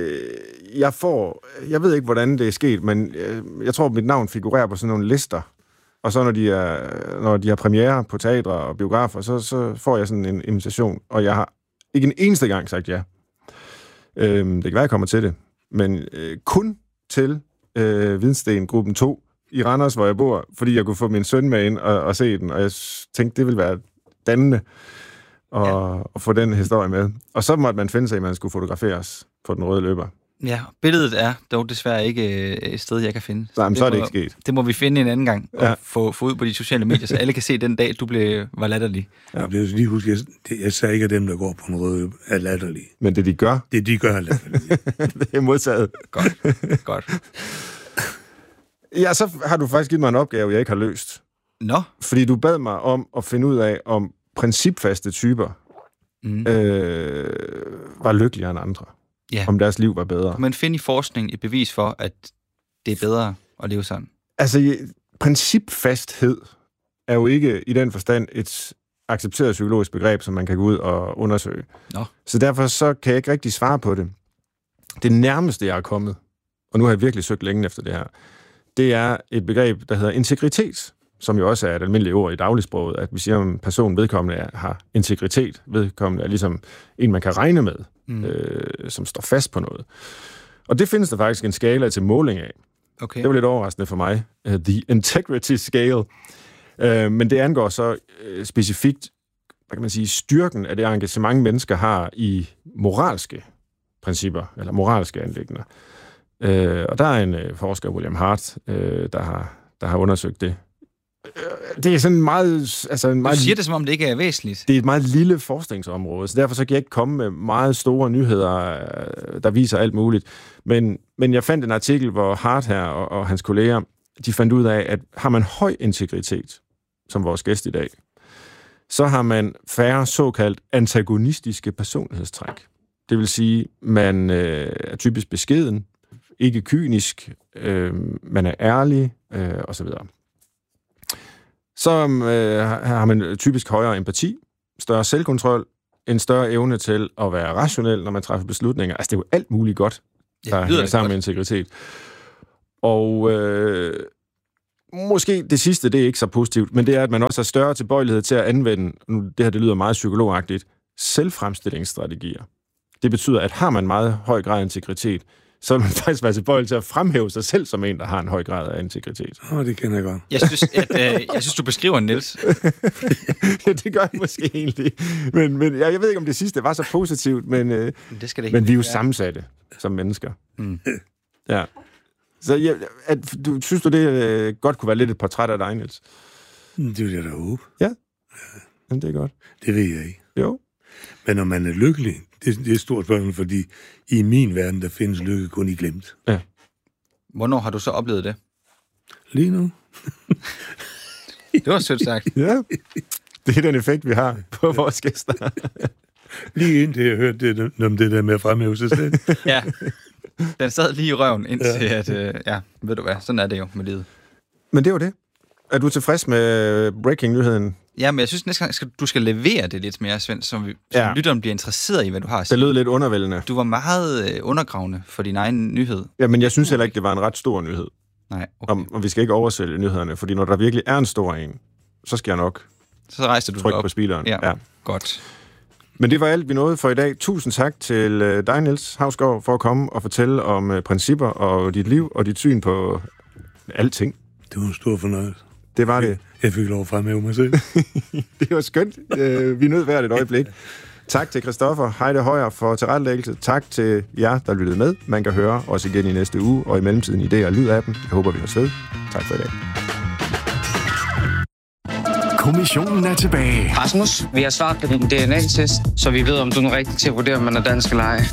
[SPEAKER 2] jeg ved ikke, hvordan det er sket, men jeg tror, mit navn figurerer på sådan nogle lister. Og så når de har premiere på teatre og biografer, så får jeg sådan en invitation, og jeg har ikke en eneste gang sagt ja. Det kan være, jeg kommer til det, men kun til Hvidstengruppen 2 i Randers, hvor jeg bor, fordi jeg kunne få min søn med ind og se den, og jeg tænkte, det ville være dannende at få den historie med. Og så måtte man finde sig, at man skulle fotograferes på den røde løber.
[SPEAKER 3] Ja, billedet er dog desværre ikke et sted, jeg kan finde.
[SPEAKER 2] Nej, men så er det ikke sket.
[SPEAKER 3] Det må vi finde en anden gang, og få ud på de sociale medier, så alle kan se den dag, du var latterlig.
[SPEAKER 1] Ja, det er lige huske, jeg sagde ikke, at dem, der går på en røde, er latterlige.
[SPEAKER 2] Men det, de gør?
[SPEAKER 1] Det, de gør, er latterlige.
[SPEAKER 2] Det er modtaget.
[SPEAKER 3] Godt.
[SPEAKER 2] Ja, så har du faktisk givet mig en opgave, jeg ikke har løst.
[SPEAKER 3] Nå?
[SPEAKER 2] Fordi du bad mig om at finde ud af, om principfaste typer var lykkeligere end andre. Ja. Om deres liv var bedre.
[SPEAKER 3] Man finder i forskning et bevis for, at det er bedre at leve sådan.
[SPEAKER 2] Altså, principfasthed er jo ikke i den forstand et accepteret psykologisk begreb, som man kan gå ud og undersøge.
[SPEAKER 3] Nå.
[SPEAKER 2] Så derfor så kan jeg ikke rigtig svare på det. Det nærmeste, jeg er kommet, og nu har jeg virkelig søgt længe efter det her, det er et begreb, der hedder integritet, som jo også er et almindeligt ord i dagligsproget, at vi siger, om personen vedkommende har integritet. Vedkommende er ligesom en, man kan regne med, som står fast på noget. Og det findes der faktisk en skala til måling af.
[SPEAKER 3] Okay.
[SPEAKER 2] Det var lidt overraskende for mig. The Integrity Scale. Men det angår så specifikt, hvad kan man sige, styrken af det engagement, mennesker har i moralske principper, eller moralske anliggender. Og der er en forsker, William Hart, der har undersøgt det. Det er sådan meget...
[SPEAKER 3] Du siger det, som om det ikke er væsentligt.
[SPEAKER 2] Det er et meget lille forskningsområde, så derfor så kan jeg ikke komme med meget store nyheder, der viser alt muligt. Men jeg fandt en artikel, hvor Hart her og hans kolleger, de fandt ud af, at har man høj integritet, som vores gæst i dag, så har man færre såkaldt antagonistiske personlighedstræk. Det vil sige, man er typisk beskeden, ikke kynisk, man er ærlig, osv. Så har man typisk højere empati, større selvkontrol, en større evne til at være rationel, når man træffer beslutninger. Altså, det er jo alt muligt godt, der hænger sammen med integritet. Og måske det sidste, det er ikke så positivt, men det er, at man også har større tilbøjelighed til at anvende, nu det her det lyder meget psykologagtigt, selvfremstillingsstrategier. Det betyder, at har man meget høj grad af integritet, så vil man faktisk være tilbøjelig til at fremhæve sig selv som en, der har en høj grad af integritet.
[SPEAKER 1] Det kender jeg godt.
[SPEAKER 3] Jeg synes, du beskriver Niels.
[SPEAKER 2] Ja, det gør jeg måske egentlig. Men jeg ved ikke, om det sidste var så positivt, men vi er jo sammensatte som mennesker. Mm. Ja. Så synes du, det godt kunne være lidt et portræt af dig, Niels?
[SPEAKER 1] Det vil jeg da håbe.
[SPEAKER 2] Ja. Men det er godt.
[SPEAKER 1] Det ved jeg ikke.
[SPEAKER 2] Jo.
[SPEAKER 1] Men når man er lykkelig, det er et stort spørgsmål, fordi i min verden, der findes lykke kun i glemt.
[SPEAKER 2] Ja.
[SPEAKER 3] Hvornår har du så oplevet det?
[SPEAKER 1] Lige nu.
[SPEAKER 3] Det var sødt sagt.
[SPEAKER 2] Ja. Det er den effekt, vi har på vores gæster.
[SPEAKER 1] Lige indtil jeg hørte det, om det der med at fremhæve sig selv.
[SPEAKER 3] Ja. Den sad lige i røven, indtil at, ved du hvad, sådan er det jo med livet.
[SPEAKER 2] Men det var det. Er du tilfreds med breaking-nyheden?
[SPEAKER 3] Ja, men jeg synes næste gang, du skal levere det lidt mere, Svend, så lytteren bliver interesseret i, hvad du har at sige.
[SPEAKER 2] Det lød lidt undervældende.
[SPEAKER 3] Du var meget undergravende for din egen nyhed.
[SPEAKER 2] Ja, men jeg synes heller ikke, det var en ret stor nyhed.
[SPEAKER 3] Nej, okay.
[SPEAKER 2] Og vi skal ikke oversælge nyhederne, fordi når der virkelig er en stor en, så skal jeg nok trykke på speederen.
[SPEAKER 3] Ja, godt.
[SPEAKER 2] Men det var alt, vi nåede for i dag. Tusind tak til dig, Niels Hausgaard, for at komme og fortælle om principper og dit liv og dit syn på alting.
[SPEAKER 1] Det var en stor fornøjelse.
[SPEAKER 2] Det var det.
[SPEAKER 1] Jeg fik lov at fremhæve mig selv.
[SPEAKER 2] Det var skønt. Vi nød hvert et øjeblik. Tak til Christoffer Heide Højer for tilrettelæggelse. Tak til jer, der lyttede med. Man kan høre os igen i næste uge, og i mellemtiden idéer og lyd-appen. Jeg håber, vi har ved. Tak for i dag.
[SPEAKER 4] Kommissionen er tilbage.
[SPEAKER 5] Rasmus, vi har svaret på din DNA-test, så vi ved, om du er rigtig til at vurdere, om man er dansk eller ej. 44,5%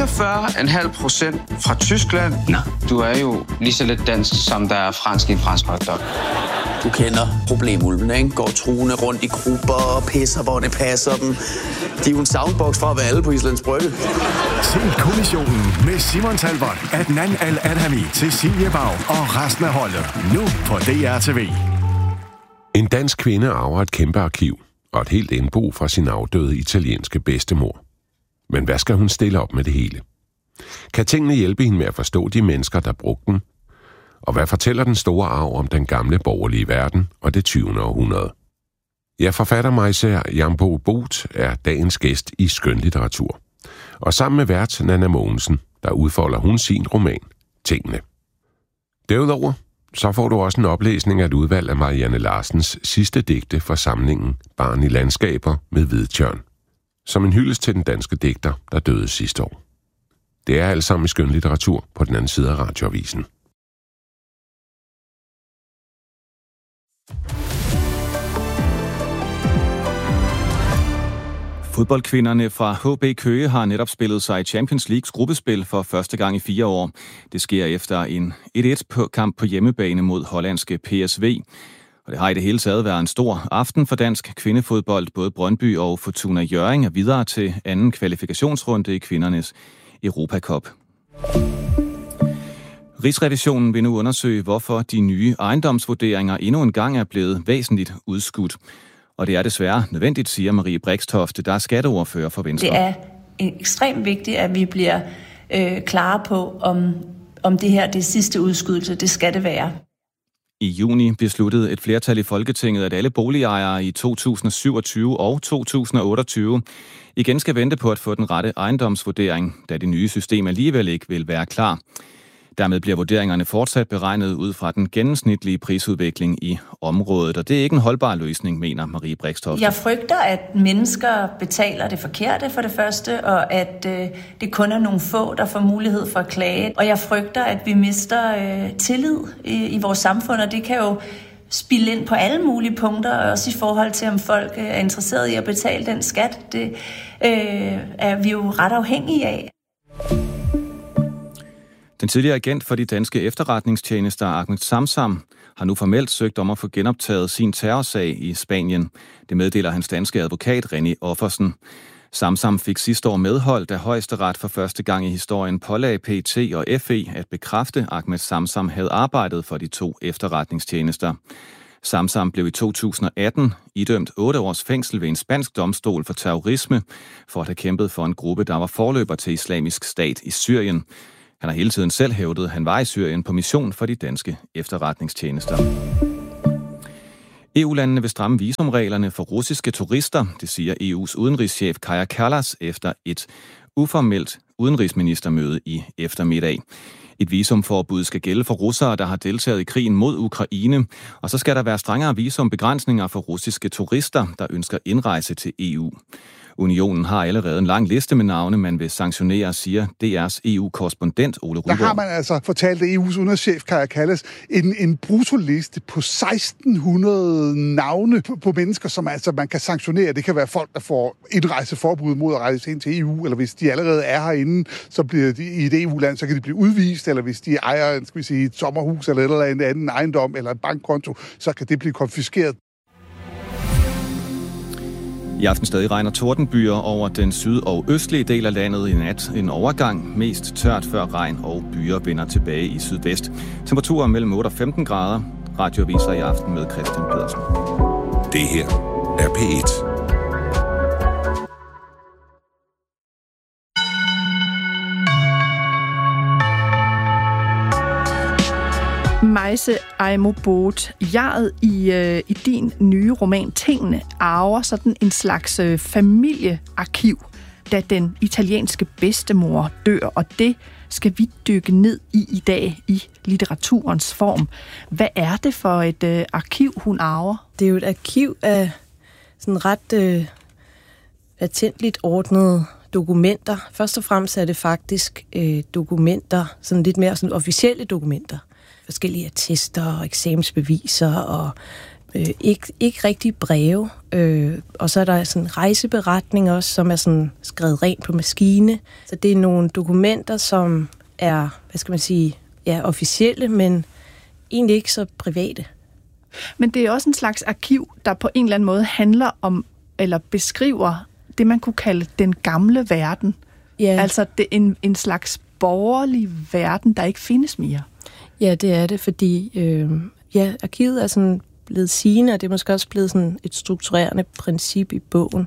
[SPEAKER 5] fra Tyskland. Nå, du er jo lige så lidt dansk, som der er fransk i en fransk hotdog.
[SPEAKER 6] Du kender problemulvene, ikke? Går truende rundt i grupper og pisser, hvor det passer dem. De er jo en soundbox fra at være alle på Islands Brygge.
[SPEAKER 4] Se Kommissionen med Simon Talbot, Adnan Al-Adhami, Cecilie Bag og resten af holdet. Nu på DRTV.
[SPEAKER 7] En dansk kvinde arver et kæmpe arkiv og et helt indbo fra sin afdøde italienske bedstemor. Men hvad skal hun stille op med det hele? Kan tingene hjælpe hende med at forstå de mennesker, der brugte den? Og hvad fortæller den store arv om den gamle borgerlige verden og det 20. århundrede? Ja, forfatter Majsa Jambo Both er dagens gæst i skønlitteratur. Og sammen med vært Nanna Mogensen, der udfolder hun sin roman, Tingene. Derudover så får du også en oplæsning af et udvalg af Marianne Larsens sidste digte fra samlingen Barn i landskaber med Hvidtjørn, som en hyldest til den danske digter, der døde sidste år. Det er alt sammen i skønlitteratur på den anden side af Radioavisen.
[SPEAKER 8] Fodboldkvinderne fra HB Køge har netop spillet sig i Champions Leagues gruppespil for første gang i 4 år. Det sker efter en 1-1-kamp på hjemmebane mod hollandske PSV. Og det har i det hele taget været en stor aften for dansk kvindefodbold. Både Brøndby og Fortuna Hjørring er videre til anden kvalifikationsrunde i kvindernes Europacup. Rigsrevisionen vil nu undersøge, hvorfor de nye ejendomsvurderinger endnu en gang er blevet væsentligt udskudt. Og det er desværre nødvendigt, siger Marie Brixtofte, der er skatteordfører for Venstre.
[SPEAKER 9] Det er ekstremt vigtigt, at vi bliver klare på, om det her det sidste udskydelse. Det skal det være.
[SPEAKER 8] I juni besluttede et flertal i Folketinget, at alle boligejere i 2027 og 2028 igen skal vente på at få den rette ejendomsvurdering, da det nye system alligevel ikke vil være klar. Dermed bliver vurderingerne fortsat beregnet ud fra den gennemsnitlige prisudvikling i området, og det er ikke en holdbar løsning, mener Marie Brixtofte.
[SPEAKER 9] Jeg frygter, at mennesker betaler det forkerte for det første, og at det kun er nogle få, der får mulighed for at klage. Og jeg frygter, at vi mister tillid i vores samfund, og det kan jo spille ind på alle mulige punkter, også i forhold til, om folk er interesseret i at betale den skat. Det er vi jo ret afhængige af.
[SPEAKER 8] Den tidligere agent for de danske efterretningstjenester, Ahmed Samsam, har nu formelt søgt om at få genoptaget sin terrorsag i Spanien. Det meddeler hans danske advokat, René Offersen. Samsam fik sidste år medhold, da Højesteret for første gang i historien pålagde PET og FE at bekræfte, at Ahmed Samsam havde arbejdet for de 2 efterretningstjenester. Samsam blev i 2018 idømt 8 års fængsel ved en spansk domstol for terrorisme, for at have kæmpet for en gruppe, der var forløber til Islamisk Stat i Syrien. Han har hele tiden selv hævdet, at han var i Syrien på mission for de danske efterretningstjenester. EU-landene vil stramme visumreglerne for russiske turister, det siger EU's udenrigschef Kaja Kallas efter et uformelt udenrigsministermøde i eftermiddag. Et visumforbud skal gælde for russere, der har deltaget i krigen mod Ukraine, og så skal der være strengere visumbegrænsninger for russiske turister, der ønsker indrejse til EU. Unionen har allerede en lang liste med navne, man vil sanktionere, siger DR's EU-korrespondent Ole Ryborg.
[SPEAKER 10] Der har man altså fortalt EU's udenrigschef Kaja Kallas en bruttoliste på 1600 navne på mennesker, som altså man kan sanktionere. Det kan være folk, der får indrejseforbud mod at rejse ind til EU, eller hvis de allerede er herinde, så bliver de i et EU-land, så kan de blive udvist, eller hvis de ejer et sommerhus eller en anden ejendom eller en bankkonto, så kan det blive konfiskeret.
[SPEAKER 8] I aften stadig regner tordenbyer over den syd- og østlige del af landet i nat. En overgang, mest tørt før regn og byer vender tilbage i sydvest. Temperaturer mellem 8 og 15 grader. Radioaviser i aften med Christian Pedersen.
[SPEAKER 7] Det her er P1.
[SPEAKER 11] Maise Aimo Boot, jeget i din nye roman Tingene arver sådan en slags familiearkiv, da den italienske bedstemor dør, og det skal vi dykke ned i dag i litteraturens form. Hvad er det for et arkiv, hun arver?
[SPEAKER 12] Det er jo et arkiv af sådan ret patentligt ordnede dokumenter. Først og fremmest er det faktisk dokumenter, sådan lidt mere sådan officielle dokumenter. Forskellige attester og eksamensbeviser og ikke rigtig breve. Og så er der sådan en rejseberetning også, som er sådan skrevet rent på maskine. Så det er nogle dokumenter, som er, officielle, men egentlig ikke så private.
[SPEAKER 11] Men det er også en slags arkiv, der på en eller anden måde handler om, eller beskriver det, man kunne kalde den gamle verden.
[SPEAKER 12] Ja.
[SPEAKER 11] Altså det er en slags borgerlig verden, der ikke findes mere.
[SPEAKER 12] Ja, det er det, fordi arkivet er sådan blevet sigende, og det er måske også blevet sådan et strukturerende princip i bogen,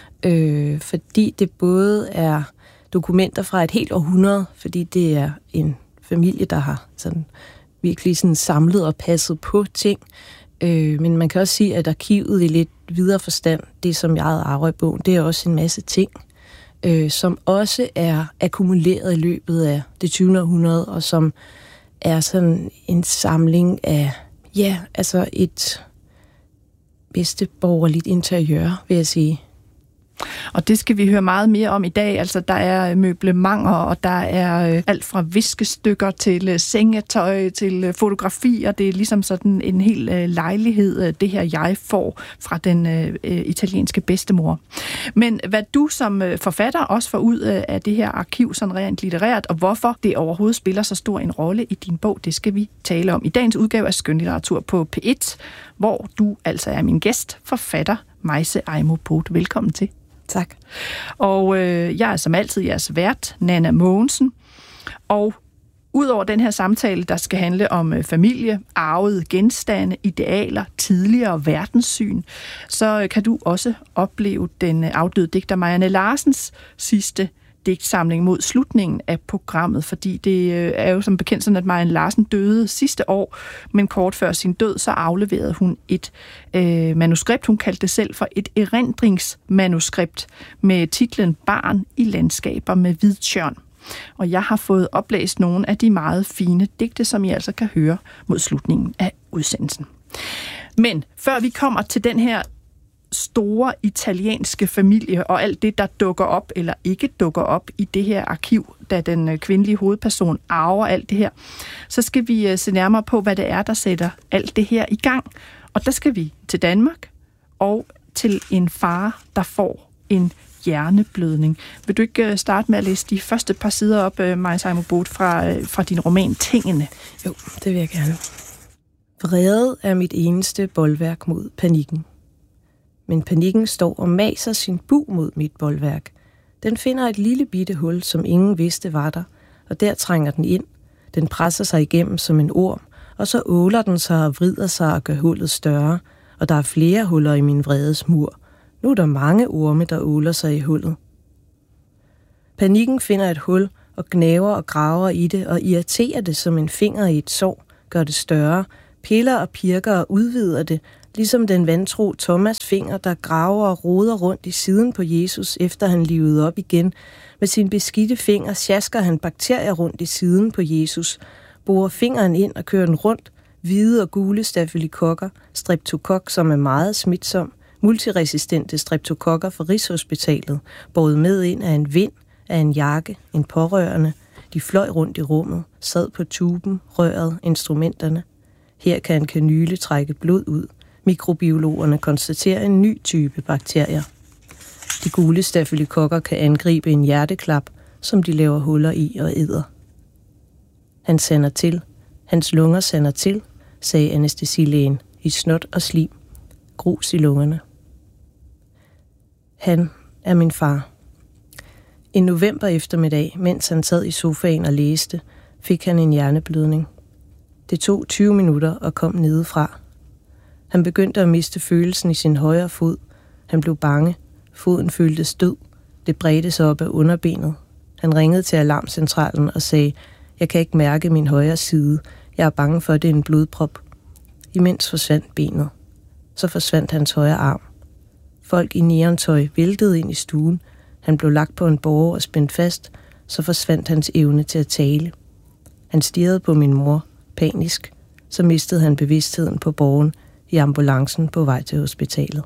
[SPEAKER 12] fordi det både er dokumenter fra et helt århundrede, fordi det er en familie, der har sådan virkelig sådan samlet og passet på ting, men man kan også sige, at arkivet i lidt videre forstand, det som jeg arver i bogen, det er også en masse ting, som også er akkumuleret i løbet af det 20. århundrede, og som er sådan en samling af, et bedsteborgerligt interiør, vil jeg sige.
[SPEAKER 11] Og det skal vi høre meget mere om i dag. Altså, der er møblementer, og der er alt fra viskestykker til sengetøj til fotografier. Det er ligesom sådan en hel lejlighed, det her jeg får fra den italienske bedstemor. Men hvad du som forfatter også får ud af det her arkiv, sådan rent litterært, og hvorfor det overhovedet spiller så stor en rolle i din bog, det skal vi tale om i dagens udgave af Skønlitteratur på P1, hvor du altså er min gæst, forfatter Maise Aimo Boot. Velkommen til.
[SPEAKER 12] Tak.
[SPEAKER 11] Og jeg er som altid jeres vært, Nanna Mogensen. Og udover den her samtale, der skal handle om familie, arvede genstande, idealer, tidligere verdenssyn, så kan du også opleve den afdøde digter Marianne Larsens sidste digtsamling mod slutningen af programmet, fordi det er jo som bekendt sådan, at Marianne Larsen døde sidste år, men kort før sin død, så afleverede hun et manuskript. Hun kaldte det selv for et erindringsmanuskript med titlen Barn i landskaber med hvidtjørn. Og jeg har fået oplæst nogle af de meget fine digte, som I altså kan høre mod slutningen af udsendelsen. Men før vi kommer til den her store italienske familie og alt det, der dukker op eller ikke dukker op i det her arkiv, da den kvindelige hovedperson arver alt det her, så skal vi se nærmere på, hvad det er, der sætter alt det her i gang. Og der skal vi til Danmark og til en far, der får en hjerneblødning. Vil du ikke starte med at læse de første par sider op, Maise Aimo Boot, fra din roman Tingene?
[SPEAKER 12] Jo, det vil jeg gerne. Vrede er mit eneste bolværk mod panikken. Men panikken står og maser sin bug mod mit bolværk. Den finder et lille bitte hul, som ingen vidste var der, og der trænger den ind. Den presser sig igennem som en orm, og så åler den sig og vrider sig og gør hullet større, og der er flere huller i min vredes mur. Nu er der mange orme, der åler sig i hullet. Panikken finder et hul og gnaver og graver i det og irriterer det som en finger i et sår, gør det større, piller og pirker og udvider det, ligesom den vantro Thomas finger, der graver og roder rundt i siden på Jesus, efter han livede op igen. Med sin beskidte finger sjasker han bakterier rundt i siden på Jesus, borer fingeren ind og kører den rundt, hvide og gule stafylokokker, streptokok, som er meget smitsom, multiresistente streptokokker fra Rigshospitalet, båret med ind af en vind, af en jakke, en pårørende. De fløj rundt i rummet, sad på tuben, røret, instrumenterne. Her kan en kanyle trække blod ud. Mikrobiologerne konstaterer en ny type bakterier. De gule stafylokokker kan angribe en hjerteklap, som de laver huller i og æder. Han sander til. Hans lunger sander til, sagde anæstesilægen, i snot og slim. Grus i lungerne. Han er min far. En november eftermiddag, mens han sad i sofaen og læste, fik han en hjerneblødning. Det tog 20 minutter og kom nedefra. Han begyndte at miste følelsen i sin højre fod. Han blev bange. Foden føltes død. Det bredte sig op af underbenet. Han ringede til alarmcentralen og sagde, jeg kan ikke mærke min højre side. Jeg er bange for, at det er en blodprop. Imens forsvandt benet. Så forsvandt hans højre arm. Folk i neontøj væltede ind i stuen. Han blev lagt på en båre og spændt fast. Så forsvandt hans evne til at tale. Han stirrede på min mor, panisk. Så mistede han bevidstheden på båren i ambulancen på vej til hospitalet.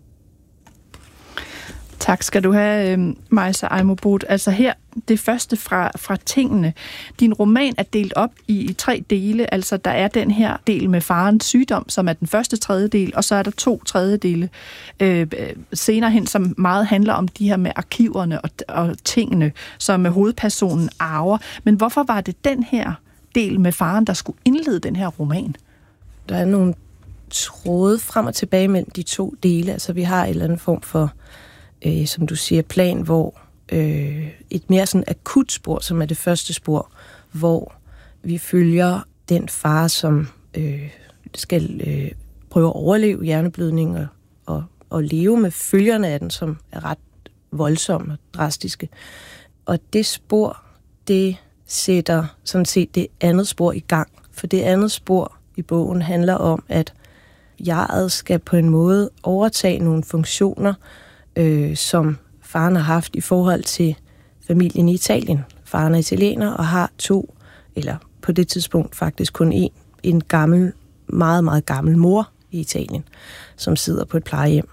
[SPEAKER 11] Tak skal du have, Majsa Ejmo-Both. Altså her, det første fra tingene. Din roman er delt op i 3 dele. Altså der er den her del med farens sygdom, som er den første tredjedel, og så er der 2 tredjedele senere hen, som meget handler om de her med arkiverne og tingene, som hovedpersonen arver. Men hvorfor var det den her del med faren, der skulle indlede den her roman?
[SPEAKER 12] Der er nogle tråde frem og tilbage mellem de 2 dele. Altså vi har en eller anden form for som du siger, plan, hvor et mere sådan akut spor, som er det første spor, hvor vi følger den far, som skal prøve at overleve hjerneblødning og leve med følgerne af den, som er ret voldsomme og drastiske. Og det spor, det sætter sådan set det andet spor i gang. For det andet spor i bogen handler om, at jeget skal på en måde overtage nogle funktioner, som faren har haft i forhold til familien i Italien. Faren er italiener og har 2, eller på det tidspunkt faktisk kun en gammel, meget, meget gammel mor i Italien, som sidder på et plejehjem,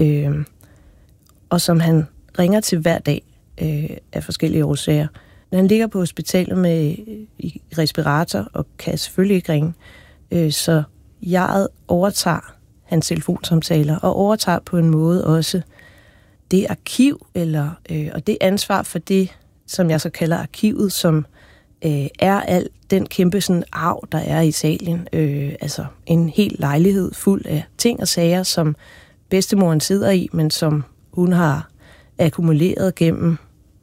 [SPEAKER 12] og som han ringer til hver dag af forskellige årsager. Når han ligger på hospitalet med i respirator og kan selvfølgelig ikke ringe, så jeget overtager hans telefonsamtaler og overtager på en måde også det arkiv, og det ansvar for det, som jeg så kalder arkivet, som er al den kæmpe sådan arv, der er i Italien. Altså en hel lejlighed fuld af ting og sager, som bedstemoren sidder i, men som hun har akkumuleret gennem,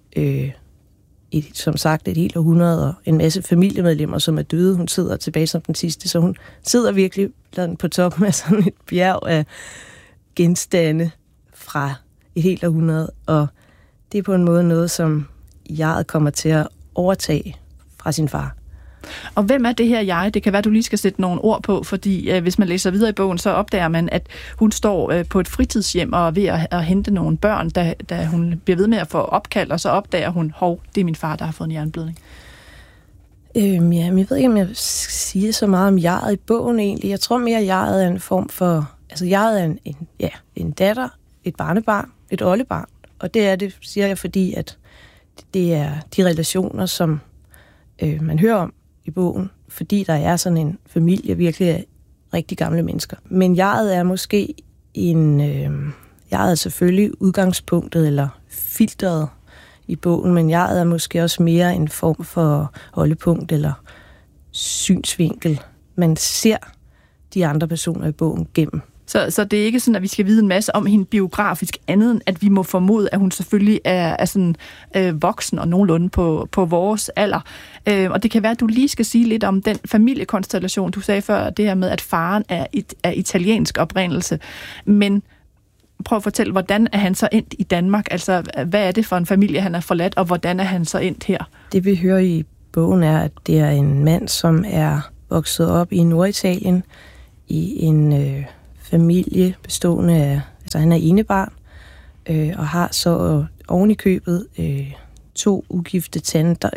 [SPEAKER 12] som sagt, et helt århundrede, og en masse familiemedlemmer, som er døde. Hun sidder tilbage som den sidste, så hun sidder virkelig på toppen af sådan et bjerg af genstande fra et helt århundrede, og det er på en måde noget, som jeget kommer til at overtage fra sin far.
[SPEAKER 11] Og hvem er det her jeg? Det kan være, du lige skal sætte nogle ord på, fordi hvis man læser videre i bogen, så opdager man, at hun står på et fritidshjem og er ved at hente nogle børn, da hun bliver ved med at få opkald, og så opdager hun, det er min far, der har fået en hjerneblødning.
[SPEAKER 12] Jeg ved ikke, om jeg siger så meget om jeget i bogen egentlig. Jeg tror mere, at jeget er en form for... Altså, jeget er en datter, et barnebarn, et oldebarn. Og det er det, siger jeg, fordi at det er de relationer, som man hører om i bogen, fordi der er sådan en familie virkelig af rigtig gamle mennesker. Men jeget er måske jeget er selvfølgelig udgangspunktet eller filteret i bogen, men jeget er måske også mere en form for holdepunkt eller synsvinkel. Man ser de andre personer i bogen gennem
[SPEAKER 11] Så det er ikke sådan, at vi skal vide en masse om hende biografisk, andet end at vi må formode, at hun selvfølgelig er sådan voksen og nogenlunde på vores alder. Og det kan være, at du lige skal sige lidt om den familiekonstellation, du sagde før, det her med, at faren er italiensk oprindelse. Men prøv at fortælle, hvordan er han så endt i Danmark? Altså, hvad er det for en familie, han er forladt, og hvordan er han så endt her?
[SPEAKER 12] Det vi hører i bogen er, at det er en mand, som er vokset op i Norditalien i en familie bestående af, altså han er enebarn, og har så oven i købet to ugifte tanter,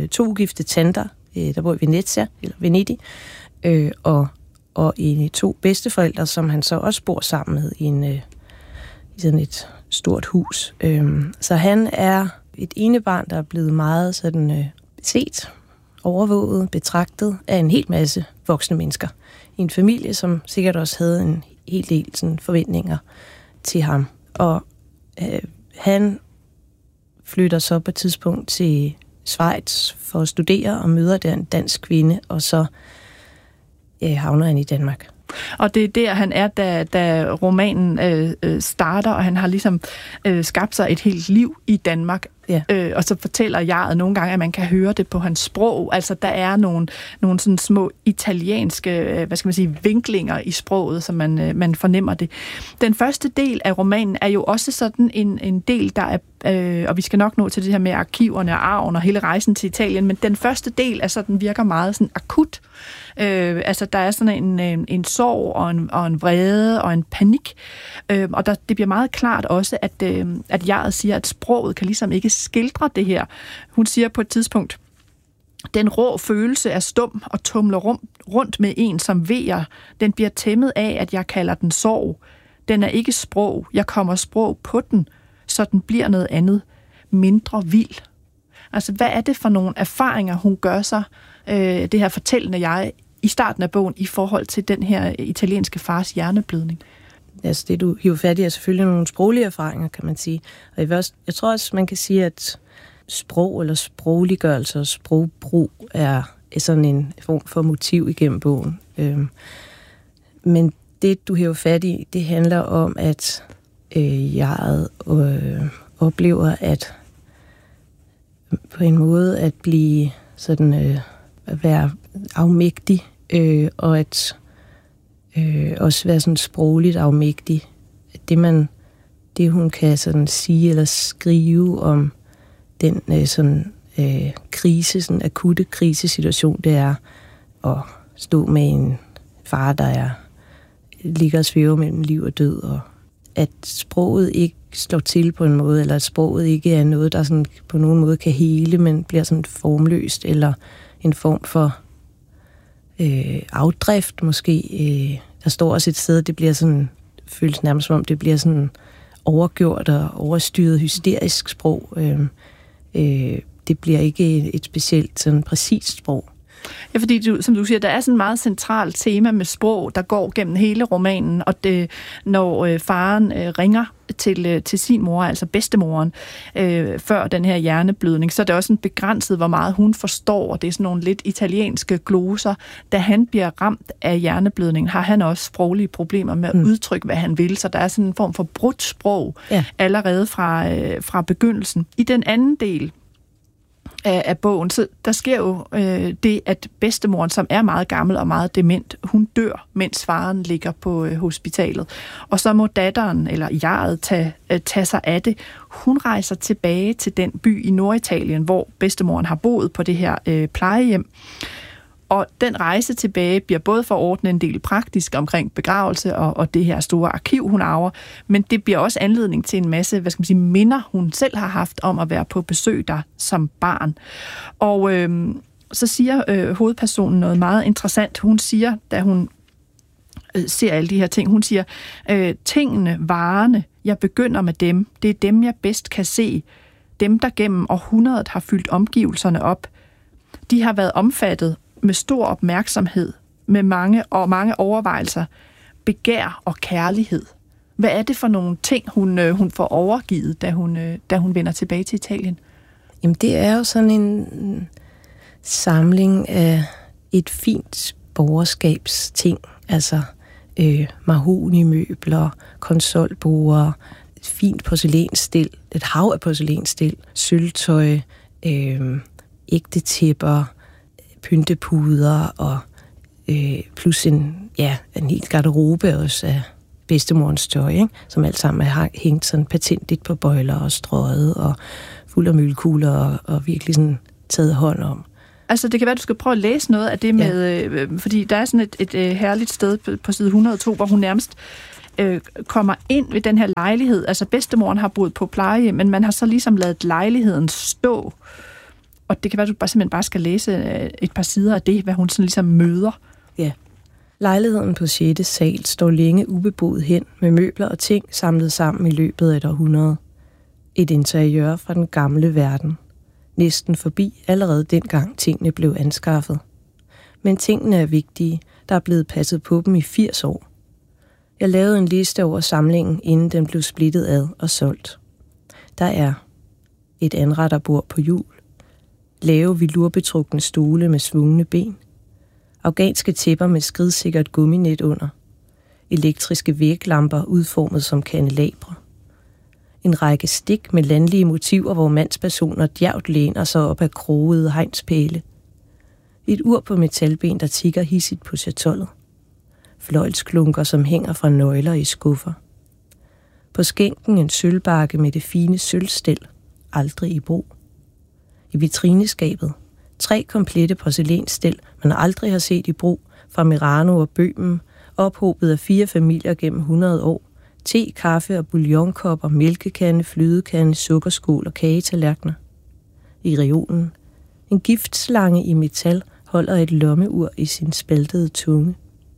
[SPEAKER 12] der bor i Venezia, eller Venedig, og to bedsteforældre, som han så også bor sammen med i sådan et stort hus. Så han er et enebarn, der er blevet meget sådan set, overvåget, betragtet af en hel masse voksne mennesker. I en familie, som sikkert også havde en hel del sådan forventninger til ham. Og han flytter så på et tidspunkt til Schweiz for at studere og møder der en dansk kvinde, og så havner han i Danmark.
[SPEAKER 11] Og det er der, han er, da romanen starter, og han har ligesom skabt sig et helt liv i Danmark. Ja. Og så fortæller jeg nogle gange, at man kan høre det på hans sprog. Altså, der er nogle sådan små italienske, vinklinger i sproget, så man fornemmer det. Den første del af romanen er jo også sådan en del, der er, og vi skal nok nå til det her med arkiverne og arven og hele rejsen til Italien, men den første del er sådan, virker meget sådan akut. Altså, der er sådan en sorg og en vrede og en panik. Og det bliver meget klart også, at jeg siger, at sproget kan ligesom ikke skildre det her. Hun siger på et tidspunkt, den rå følelse er stum og tumler rundt med en, som vejer. Den bliver tæmmet af, at jeg kalder den sorg. Den er ikke sprog. Jeg kommer sprog på den, så den bliver noget andet. Mindre vild. Altså, hvad er det for nogle erfaringer, hun gør sig, det her fortællende jeg, i starten af bogen, i forhold til den her italienske fars hjerneblødning?
[SPEAKER 12] Altså, det du hiver fat i er selvfølgelig nogle sproglige erfaringer, kan man sige. Og jeg tror også, man kan sige, at sprog eller sprogliggørelse og sprogbrug er sådan en form for motiv igennem bogen. Men det, du hiver fat i, det handler om, at jeg oplever, at på en måde at blive sådan, at være afmægtig, og at også være sådan sprogligt afmægtig. Det hun kan sådan sige eller skrive om den krise, sådan akutte krisesituation, det er at stå med en far, der ligger og svæver mellem liv og død, og at sproget ikke slår til på en måde, eller at sproget ikke er noget, der sådan på nogen måde kan hele, men bliver sådan formløst, eller en form for afdrift måske. Der står også et sted, det bliver sådan, føles nærmest som om det bliver sådan overgjort og overstyret hysterisk sprog. Det bliver ikke et specielt sådan præcist sprog.
[SPEAKER 11] Ja, fordi som du siger, der er sådan et meget centralt tema med sprog, der går gennem hele romanen, og det, når faren ringer til sin mor, altså bedstemoren, før den her hjerneblødning, så er det også en begrænset, hvor meget hun forstår, og det er sådan nogle lidt italienske gloser. Da han bliver ramt af hjerneblødningen, har han også sproglige problemer med at udtrykke, hvad han vil, så der er sådan en form for brudt sprog allerede fra begyndelsen. I den anden del af bogen, så der sker jo det, at bedstemoren, som er meget gammel og meget dement, hun dør, mens faren ligger på hospitalet. Og så må datteren, eller jeget, tage sig af det. Hun rejser tilbage til den by i Norditalien, hvor bedstemoren har boet på det her plejehjem. Og den rejse tilbage bliver både for at ordne en del praktisk omkring begravelse og det her store arkiv, hun arver, men det bliver også anledning til en masse, minder, hun selv har haft om at være på besøg der som barn. Og så siger hovedpersonen noget meget interessant. Hun siger, da hun ser alle de her ting, hun siger, tingene, varerne, jeg begynder med dem. Det er dem, jeg bedst kan se. Dem, der gennem århundredet har fyldt omgivelserne op. De har været omfattet med stor opmærksomhed, med mange overvejelser, begær og kærlighed. Hvad er det for nogle ting, hun får overgivet, da hun vender tilbage til Italien?
[SPEAKER 12] Jamen, det er jo sådan en samling af et fint borgerskabsting. Altså, mahognimøbler, konsolborde, et fint porcelænsstil, et hav af porcelænsstil, sølvtøj, ægte tæpper, pyntepuder og plus en hel garderobe også af bedstemorens tøj, ikke? Som alt sammen har hængt sådan patentligt på bøjler og strøget og fuld af møllekugler og virkelig sådan taget hånd om.
[SPEAKER 11] Altså, det kan være, at du skal prøve at læse noget af det med... fordi der er sådan et herligt sted på side 102, hvor hun nærmest kommer ind ved den her lejlighed. Altså, bedstemoren har boet på plejehjem, men man har så ligesom ladet lejligheden stå. Og det kan være, at du simpelthen bare skal læse et par sider af det, hvad hun sådan ligesom møder.
[SPEAKER 12] Ja. Lejligheden på 6. sal står længe ubeboet hen, med møbler og ting samlet sammen i løbet af et århundrede. Et interiør fra den gamle verden. Næsten forbi allerede dengang tingene blev anskaffet. Men tingene er vigtige. Der er blevet passet på dem i 80 år. Jeg lavede en liste over samlingen, inden den blev splittet ad og solgt. Der er et anretterbord på hjul, lave velurbetrukne stole med svungne ben, afghanske tæpper med skridsikkert gumminet under, elektriske væglamper udformet som kandelabre, en række stik med landlige motiver, hvor mandspersoner djævt læner sig op af krogede hegnspæle, et ur på metalben, der tikker hissigt på chatollet, fløjlsklunker, som hænger fra nøgler i skuffer. På skænken en sølvbakke med det fine sølvstel, aldrig i brug. I vitrineskabet 3 komplette porcelænsstel, man aldrig har set i brug, fra Merano og Bøhmen, ophobet af 4 familier gennem 100 år. Te, kaffe og bouillonkopper, mælkekande, flydekande, sukkerskål og kagetallerkener. I reolen en giftslange i metal holder et lommeur i sin spaltede tunge.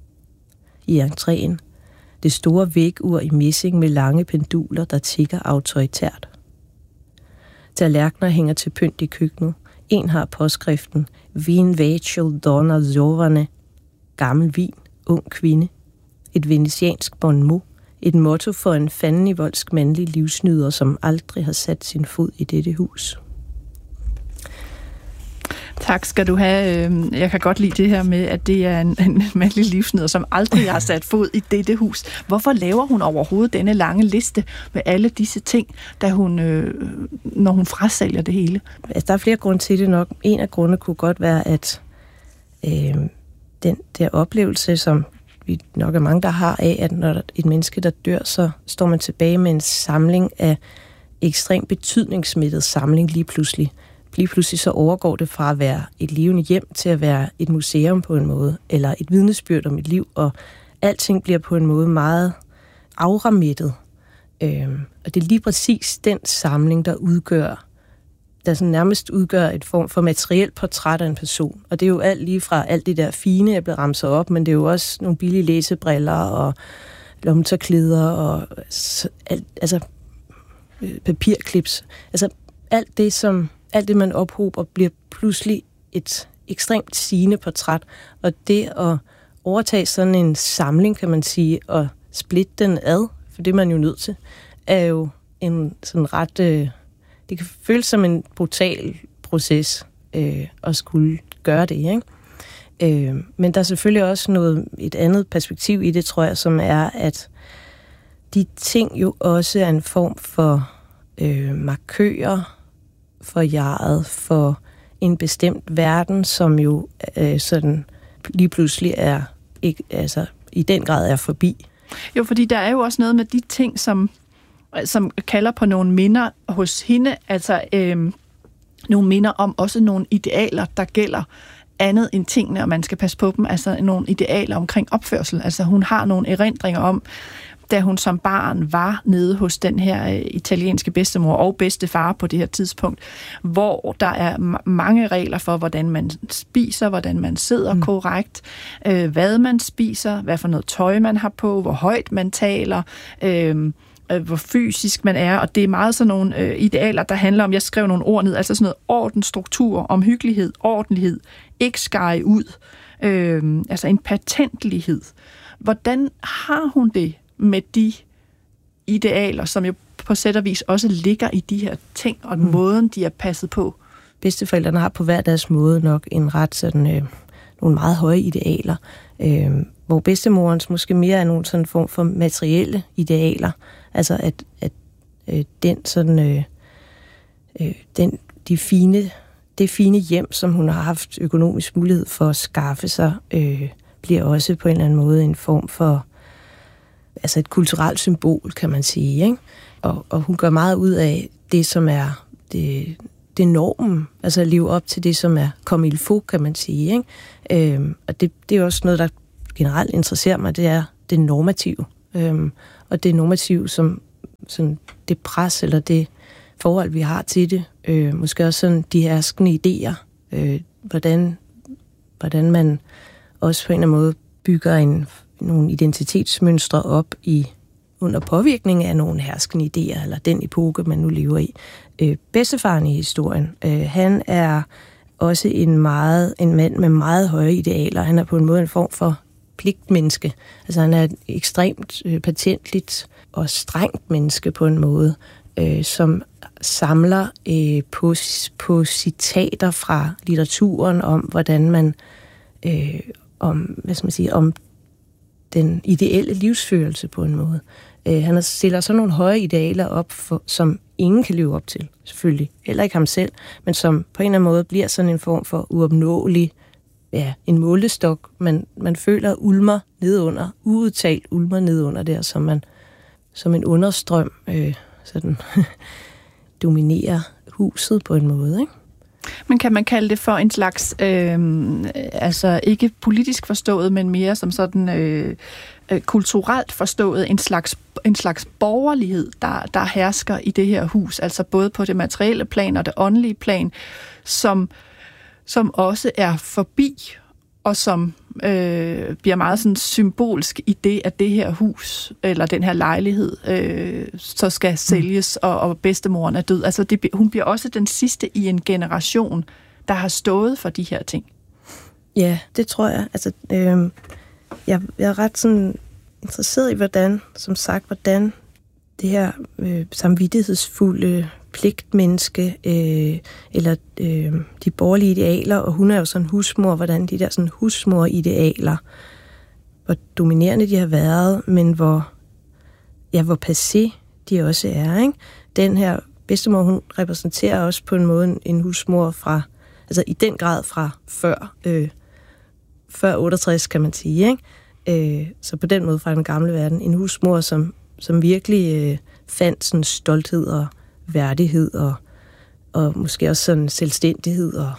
[SPEAKER 12] I entréen det store vægur i messing med lange penduler, der tikker autoritært. Tallerkener hænger til pynt i køkkenet. En har påskriften Vin Vachel Donna Zovane, gammel vin, ung kvinde. Et venetiansk bon mot, et motto for en fandenivoldsk mandlig livsnyder, som aldrig har sat sin fod i dette hus.
[SPEAKER 11] Tak skal du have. Jeg kan godt lide det her med, at det er en mandlig livsnyder, som aldrig har sat fod i dette hus. Hvorfor laver hun overhovedet denne lange liste med alle disse ting, da hun, når hun frasælger det hele?
[SPEAKER 12] Altså, der er flere grunde til det nok. En af grundene kunne godt være, at den der oplevelse, som vi nok er mange, der har af, at når et menneske, der dør, så står man tilbage med en samling af ekstremt betydningssmittet samling lige pludselig. Lige pludselig så overgår det fra at være et levende hjem til at være et museum på en måde, eller et vidnesbyrd om et liv, og alting bliver på en måde meget auramittet. Og det er lige præcis den samling, der sådan nærmest udgør et form for materielt portræt af en person. Og det er jo alt lige fra alt det der fine, jeg blev ramset op, men det er jo også nogle billige læsebriller og lommetørklæder og papirklips. Altså alt det, man ophober, bliver pludselig et ekstremt sigende portræt. Og det at overtage sådan en samling, kan man sige, og splitte den ad, for det er man jo nødt til, er jo en sådan ret... det kan føles som en brutal proces at skulle gøre det, ikke? Men der er selvfølgelig også et andet perspektiv i det, tror jeg, som er, at de ting jo også er en form for markører for jeget, for en bestemt verden, som jo sådan lige pludselig er ikke, altså i den grad er forbi.
[SPEAKER 11] Jo, fordi der er jo også noget med de ting, som kalder på nogle minder hos hende, altså nogle minder om også nogle idealer, der gælder andet end tingene, og man skal passe på dem, altså nogle idealer omkring opførsel. Altså hun har nogle erindringer om, da hun som barn var nede hos den her italienske bedstemor og bedstefar på det her tidspunkt, hvor der er mange regler for, hvordan man spiser, hvordan man sidder korrekt, hvad man spiser, hvad for noget tøj man har på, hvor højt man taler, hvor fysisk man er, og det er meget sådan nogle idealer, der handler om, jeg skrev nogle ord ned, altså sådan noget orden, struktur, omhyggelighed, ordentlighed, ikke skære ud, altså en patentlighed. Hvordan har hun det med de idealer, som jo på sæt og vis også ligger i de her ting, og måden, de er passet på?
[SPEAKER 12] Bedsteforældrene har på hver deres måde nok en ret sådan, nogle meget høje idealer. Hvor bedstemorens måske mere er nogle sådan form for materielle idealer. Altså at den sådan det fine hjem, som hun har haft økonomisk mulighed for at skaffe sig, bliver også på en eller anden måde en form for altså et kulturelt symbol, kan man sige, ikke? Og hun gør meget ud af det, som er det normen, altså at leve op til det, som er comme il faut, kan man sige, ikke? Og det er også noget, der generelt interesserer mig, det er det normative. Og det normative, som sådan det pres, eller det forhold, vi har til det. Måske også sådan de herskende idéer. Hvordan man også på en eller anden måde bygger nogle identitetsmønstre op under påvirkning af nogle herskende idéer, eller den epoke, man nu lever i. Bedstefaren i historien, han er også en mand med meget høje idealer. Han er på en måde en form for pligtmenneske. Altså han er et ekstremt patentligt og strengt menneske på en måde, som samler på citater fra litteraturen om, hvordan man om den ideelle livsførelse på en måde. Han stiller så nogle høje idealer op, som ingen kan leve op til, selvfølgelig. Heller ikke ham selv, men som på en eller anden måde bliver sådan en form for uopnåelig, en målestok, man føler ulmer nedunder, uudtalt ulmer nedunder der, som en understrøm sådan dominerer huset på en måde, ikke?
[SPEAKER 11] Men kan man kalde det for en slags, altså ikke politisk forstået, men mere som sådan kulturelt forstået, en slags borgerlighed, der hersker i det her hus, altså både på det materielle plan og det åndelige plan, som også er forbi, og som bliver meget sådan symbolsk i det, at det her hus, eller den her lejlighed, så skal sælges, og bedstemoren er død. Altså hun bliver også den sidste i en generation, der har stået for de her ting.
[SPEAKER 12] Ja, det tror jeg. Altså, jeg er ret sådan interesseret i, hvordan det her samvittighedsfulde pligtmenneske, eller de borgerlige idealer, og hun er jo sådan husmor, hvordan de der sådan husmor-idealer, hvor dominerende de har været, men hvor passé de også er, ikke? Den her bedstemor, hun repræsenterer også på en måde en husmor fra, altså i den grad fra før 68, kan man sige, ikke? Så på den måde fra den gamle verden, en husmor, som virkelig fandt sådan stolthed og værdighed og måske også sådan selvstændighed og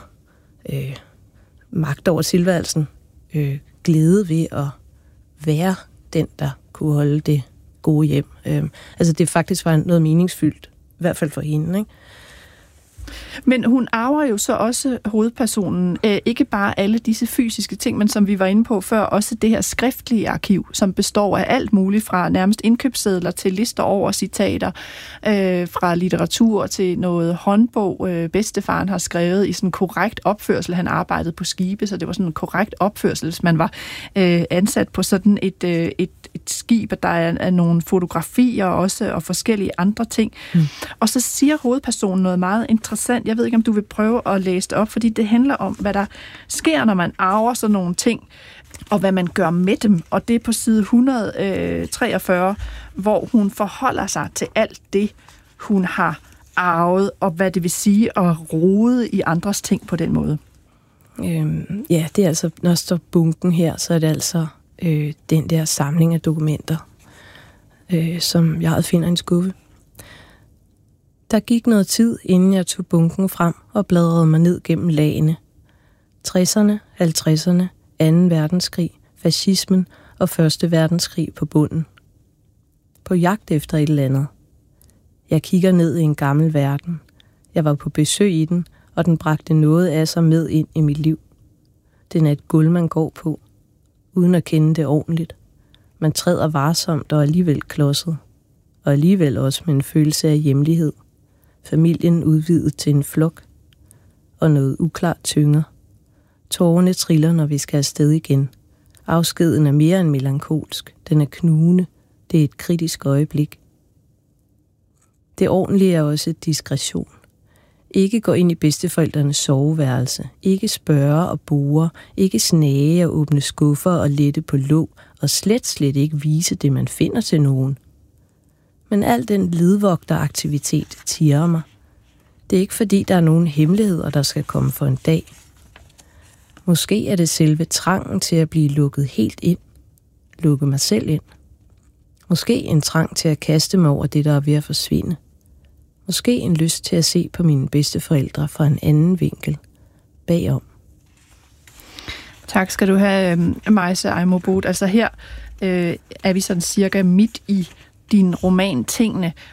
[SPEAKER 12] magt over tilværelsen, glæde ved at være den, der kunne holde det gode hjem. Altså det faktisk var noget meningsfyldt, i hvert fald for hende, ikke?
[SPEAKER 11] Men hun arver jo så også hovedpersonen, ikke bare alle disse fysiske ting, men som vi var inde på før, også det her skriftlige arkiv, som består af alt muligt, fra nærmest indkøbssedler til lister over citater, fra litteratur til noget håndbog, bedstefaren har skrevet i sådan en korrekt opførsel. Han arbejdede på skibe, så det var sådan en korrekt opførsel, hvis man var ansat på sådan et skib, og der er nogle fotografier også, og forskellige andre ting. Og så siger hovedpersonen noget meget interessant. Jeg ved ikke, om du vil prøve at læse det op, fordi det handler om, hvad der sker, når man arver sådan nogle ting, og hvad man gør med dem. Og det er på side 143, hvor hun forholder sig til alt det, hun har arvet, og hvad det vil sige at rode i andres ting på den måde.
[SPEAKER 12] Ja, det er altså, når der står bunken her, så er det altså den der samling af dokumenter, som jeg finder i en skuffe. Der gik noget tid, inden jeg tog bunken frem og bladrede mig ned gennem lagene. 60'erne, 50'erne, 2. verdenskrig, fascismen og 1. verdenskrig på bunden. På jagt efter et eller andet. Jeg kigger ned i en gammel verden. Jeg var på besøg i den, og den bragte noget af sig med ind i mit liv. Den er et gulv, man går på, uden at kende det ordentligt. Man træder varsomt og alligevel klodset. Og alligevel også med en følelse af hjemlighed. Familien udvidet til en flok. Og noget uklart tynger. Tårerne triller, når vi skal afsted igen. Afskeden er mere end melankolsk. Den er knugende. Det er et kritisk øjeblik. Det ordentlige er også diskretion. Ikke gå ind i bedsteforældrenes soveværelse. Ikke spørge og bore. Ikke snage og åbne skuffer og lette på låg. Og slet ikke vise det, man finder til nogen. Men al den ledvogteraktivitet tirrer mig. Det er ikke fordi, der er nogen hemmeligheder, der skal komme for en dag. Måske er det selve trangen til at blive lukket helt ind. Lukke mig selv ind. Måske en trang til at kaste mig over det, der er ved at forsvinde. Måske en lyst til at se på mine bedsteforældre fra en anden vinkel. Bagom.
[SPEAKER 11] Tak skal du have, Maise Aimerboe. Altså her er vi sådan cirka midt i din roman Tingene,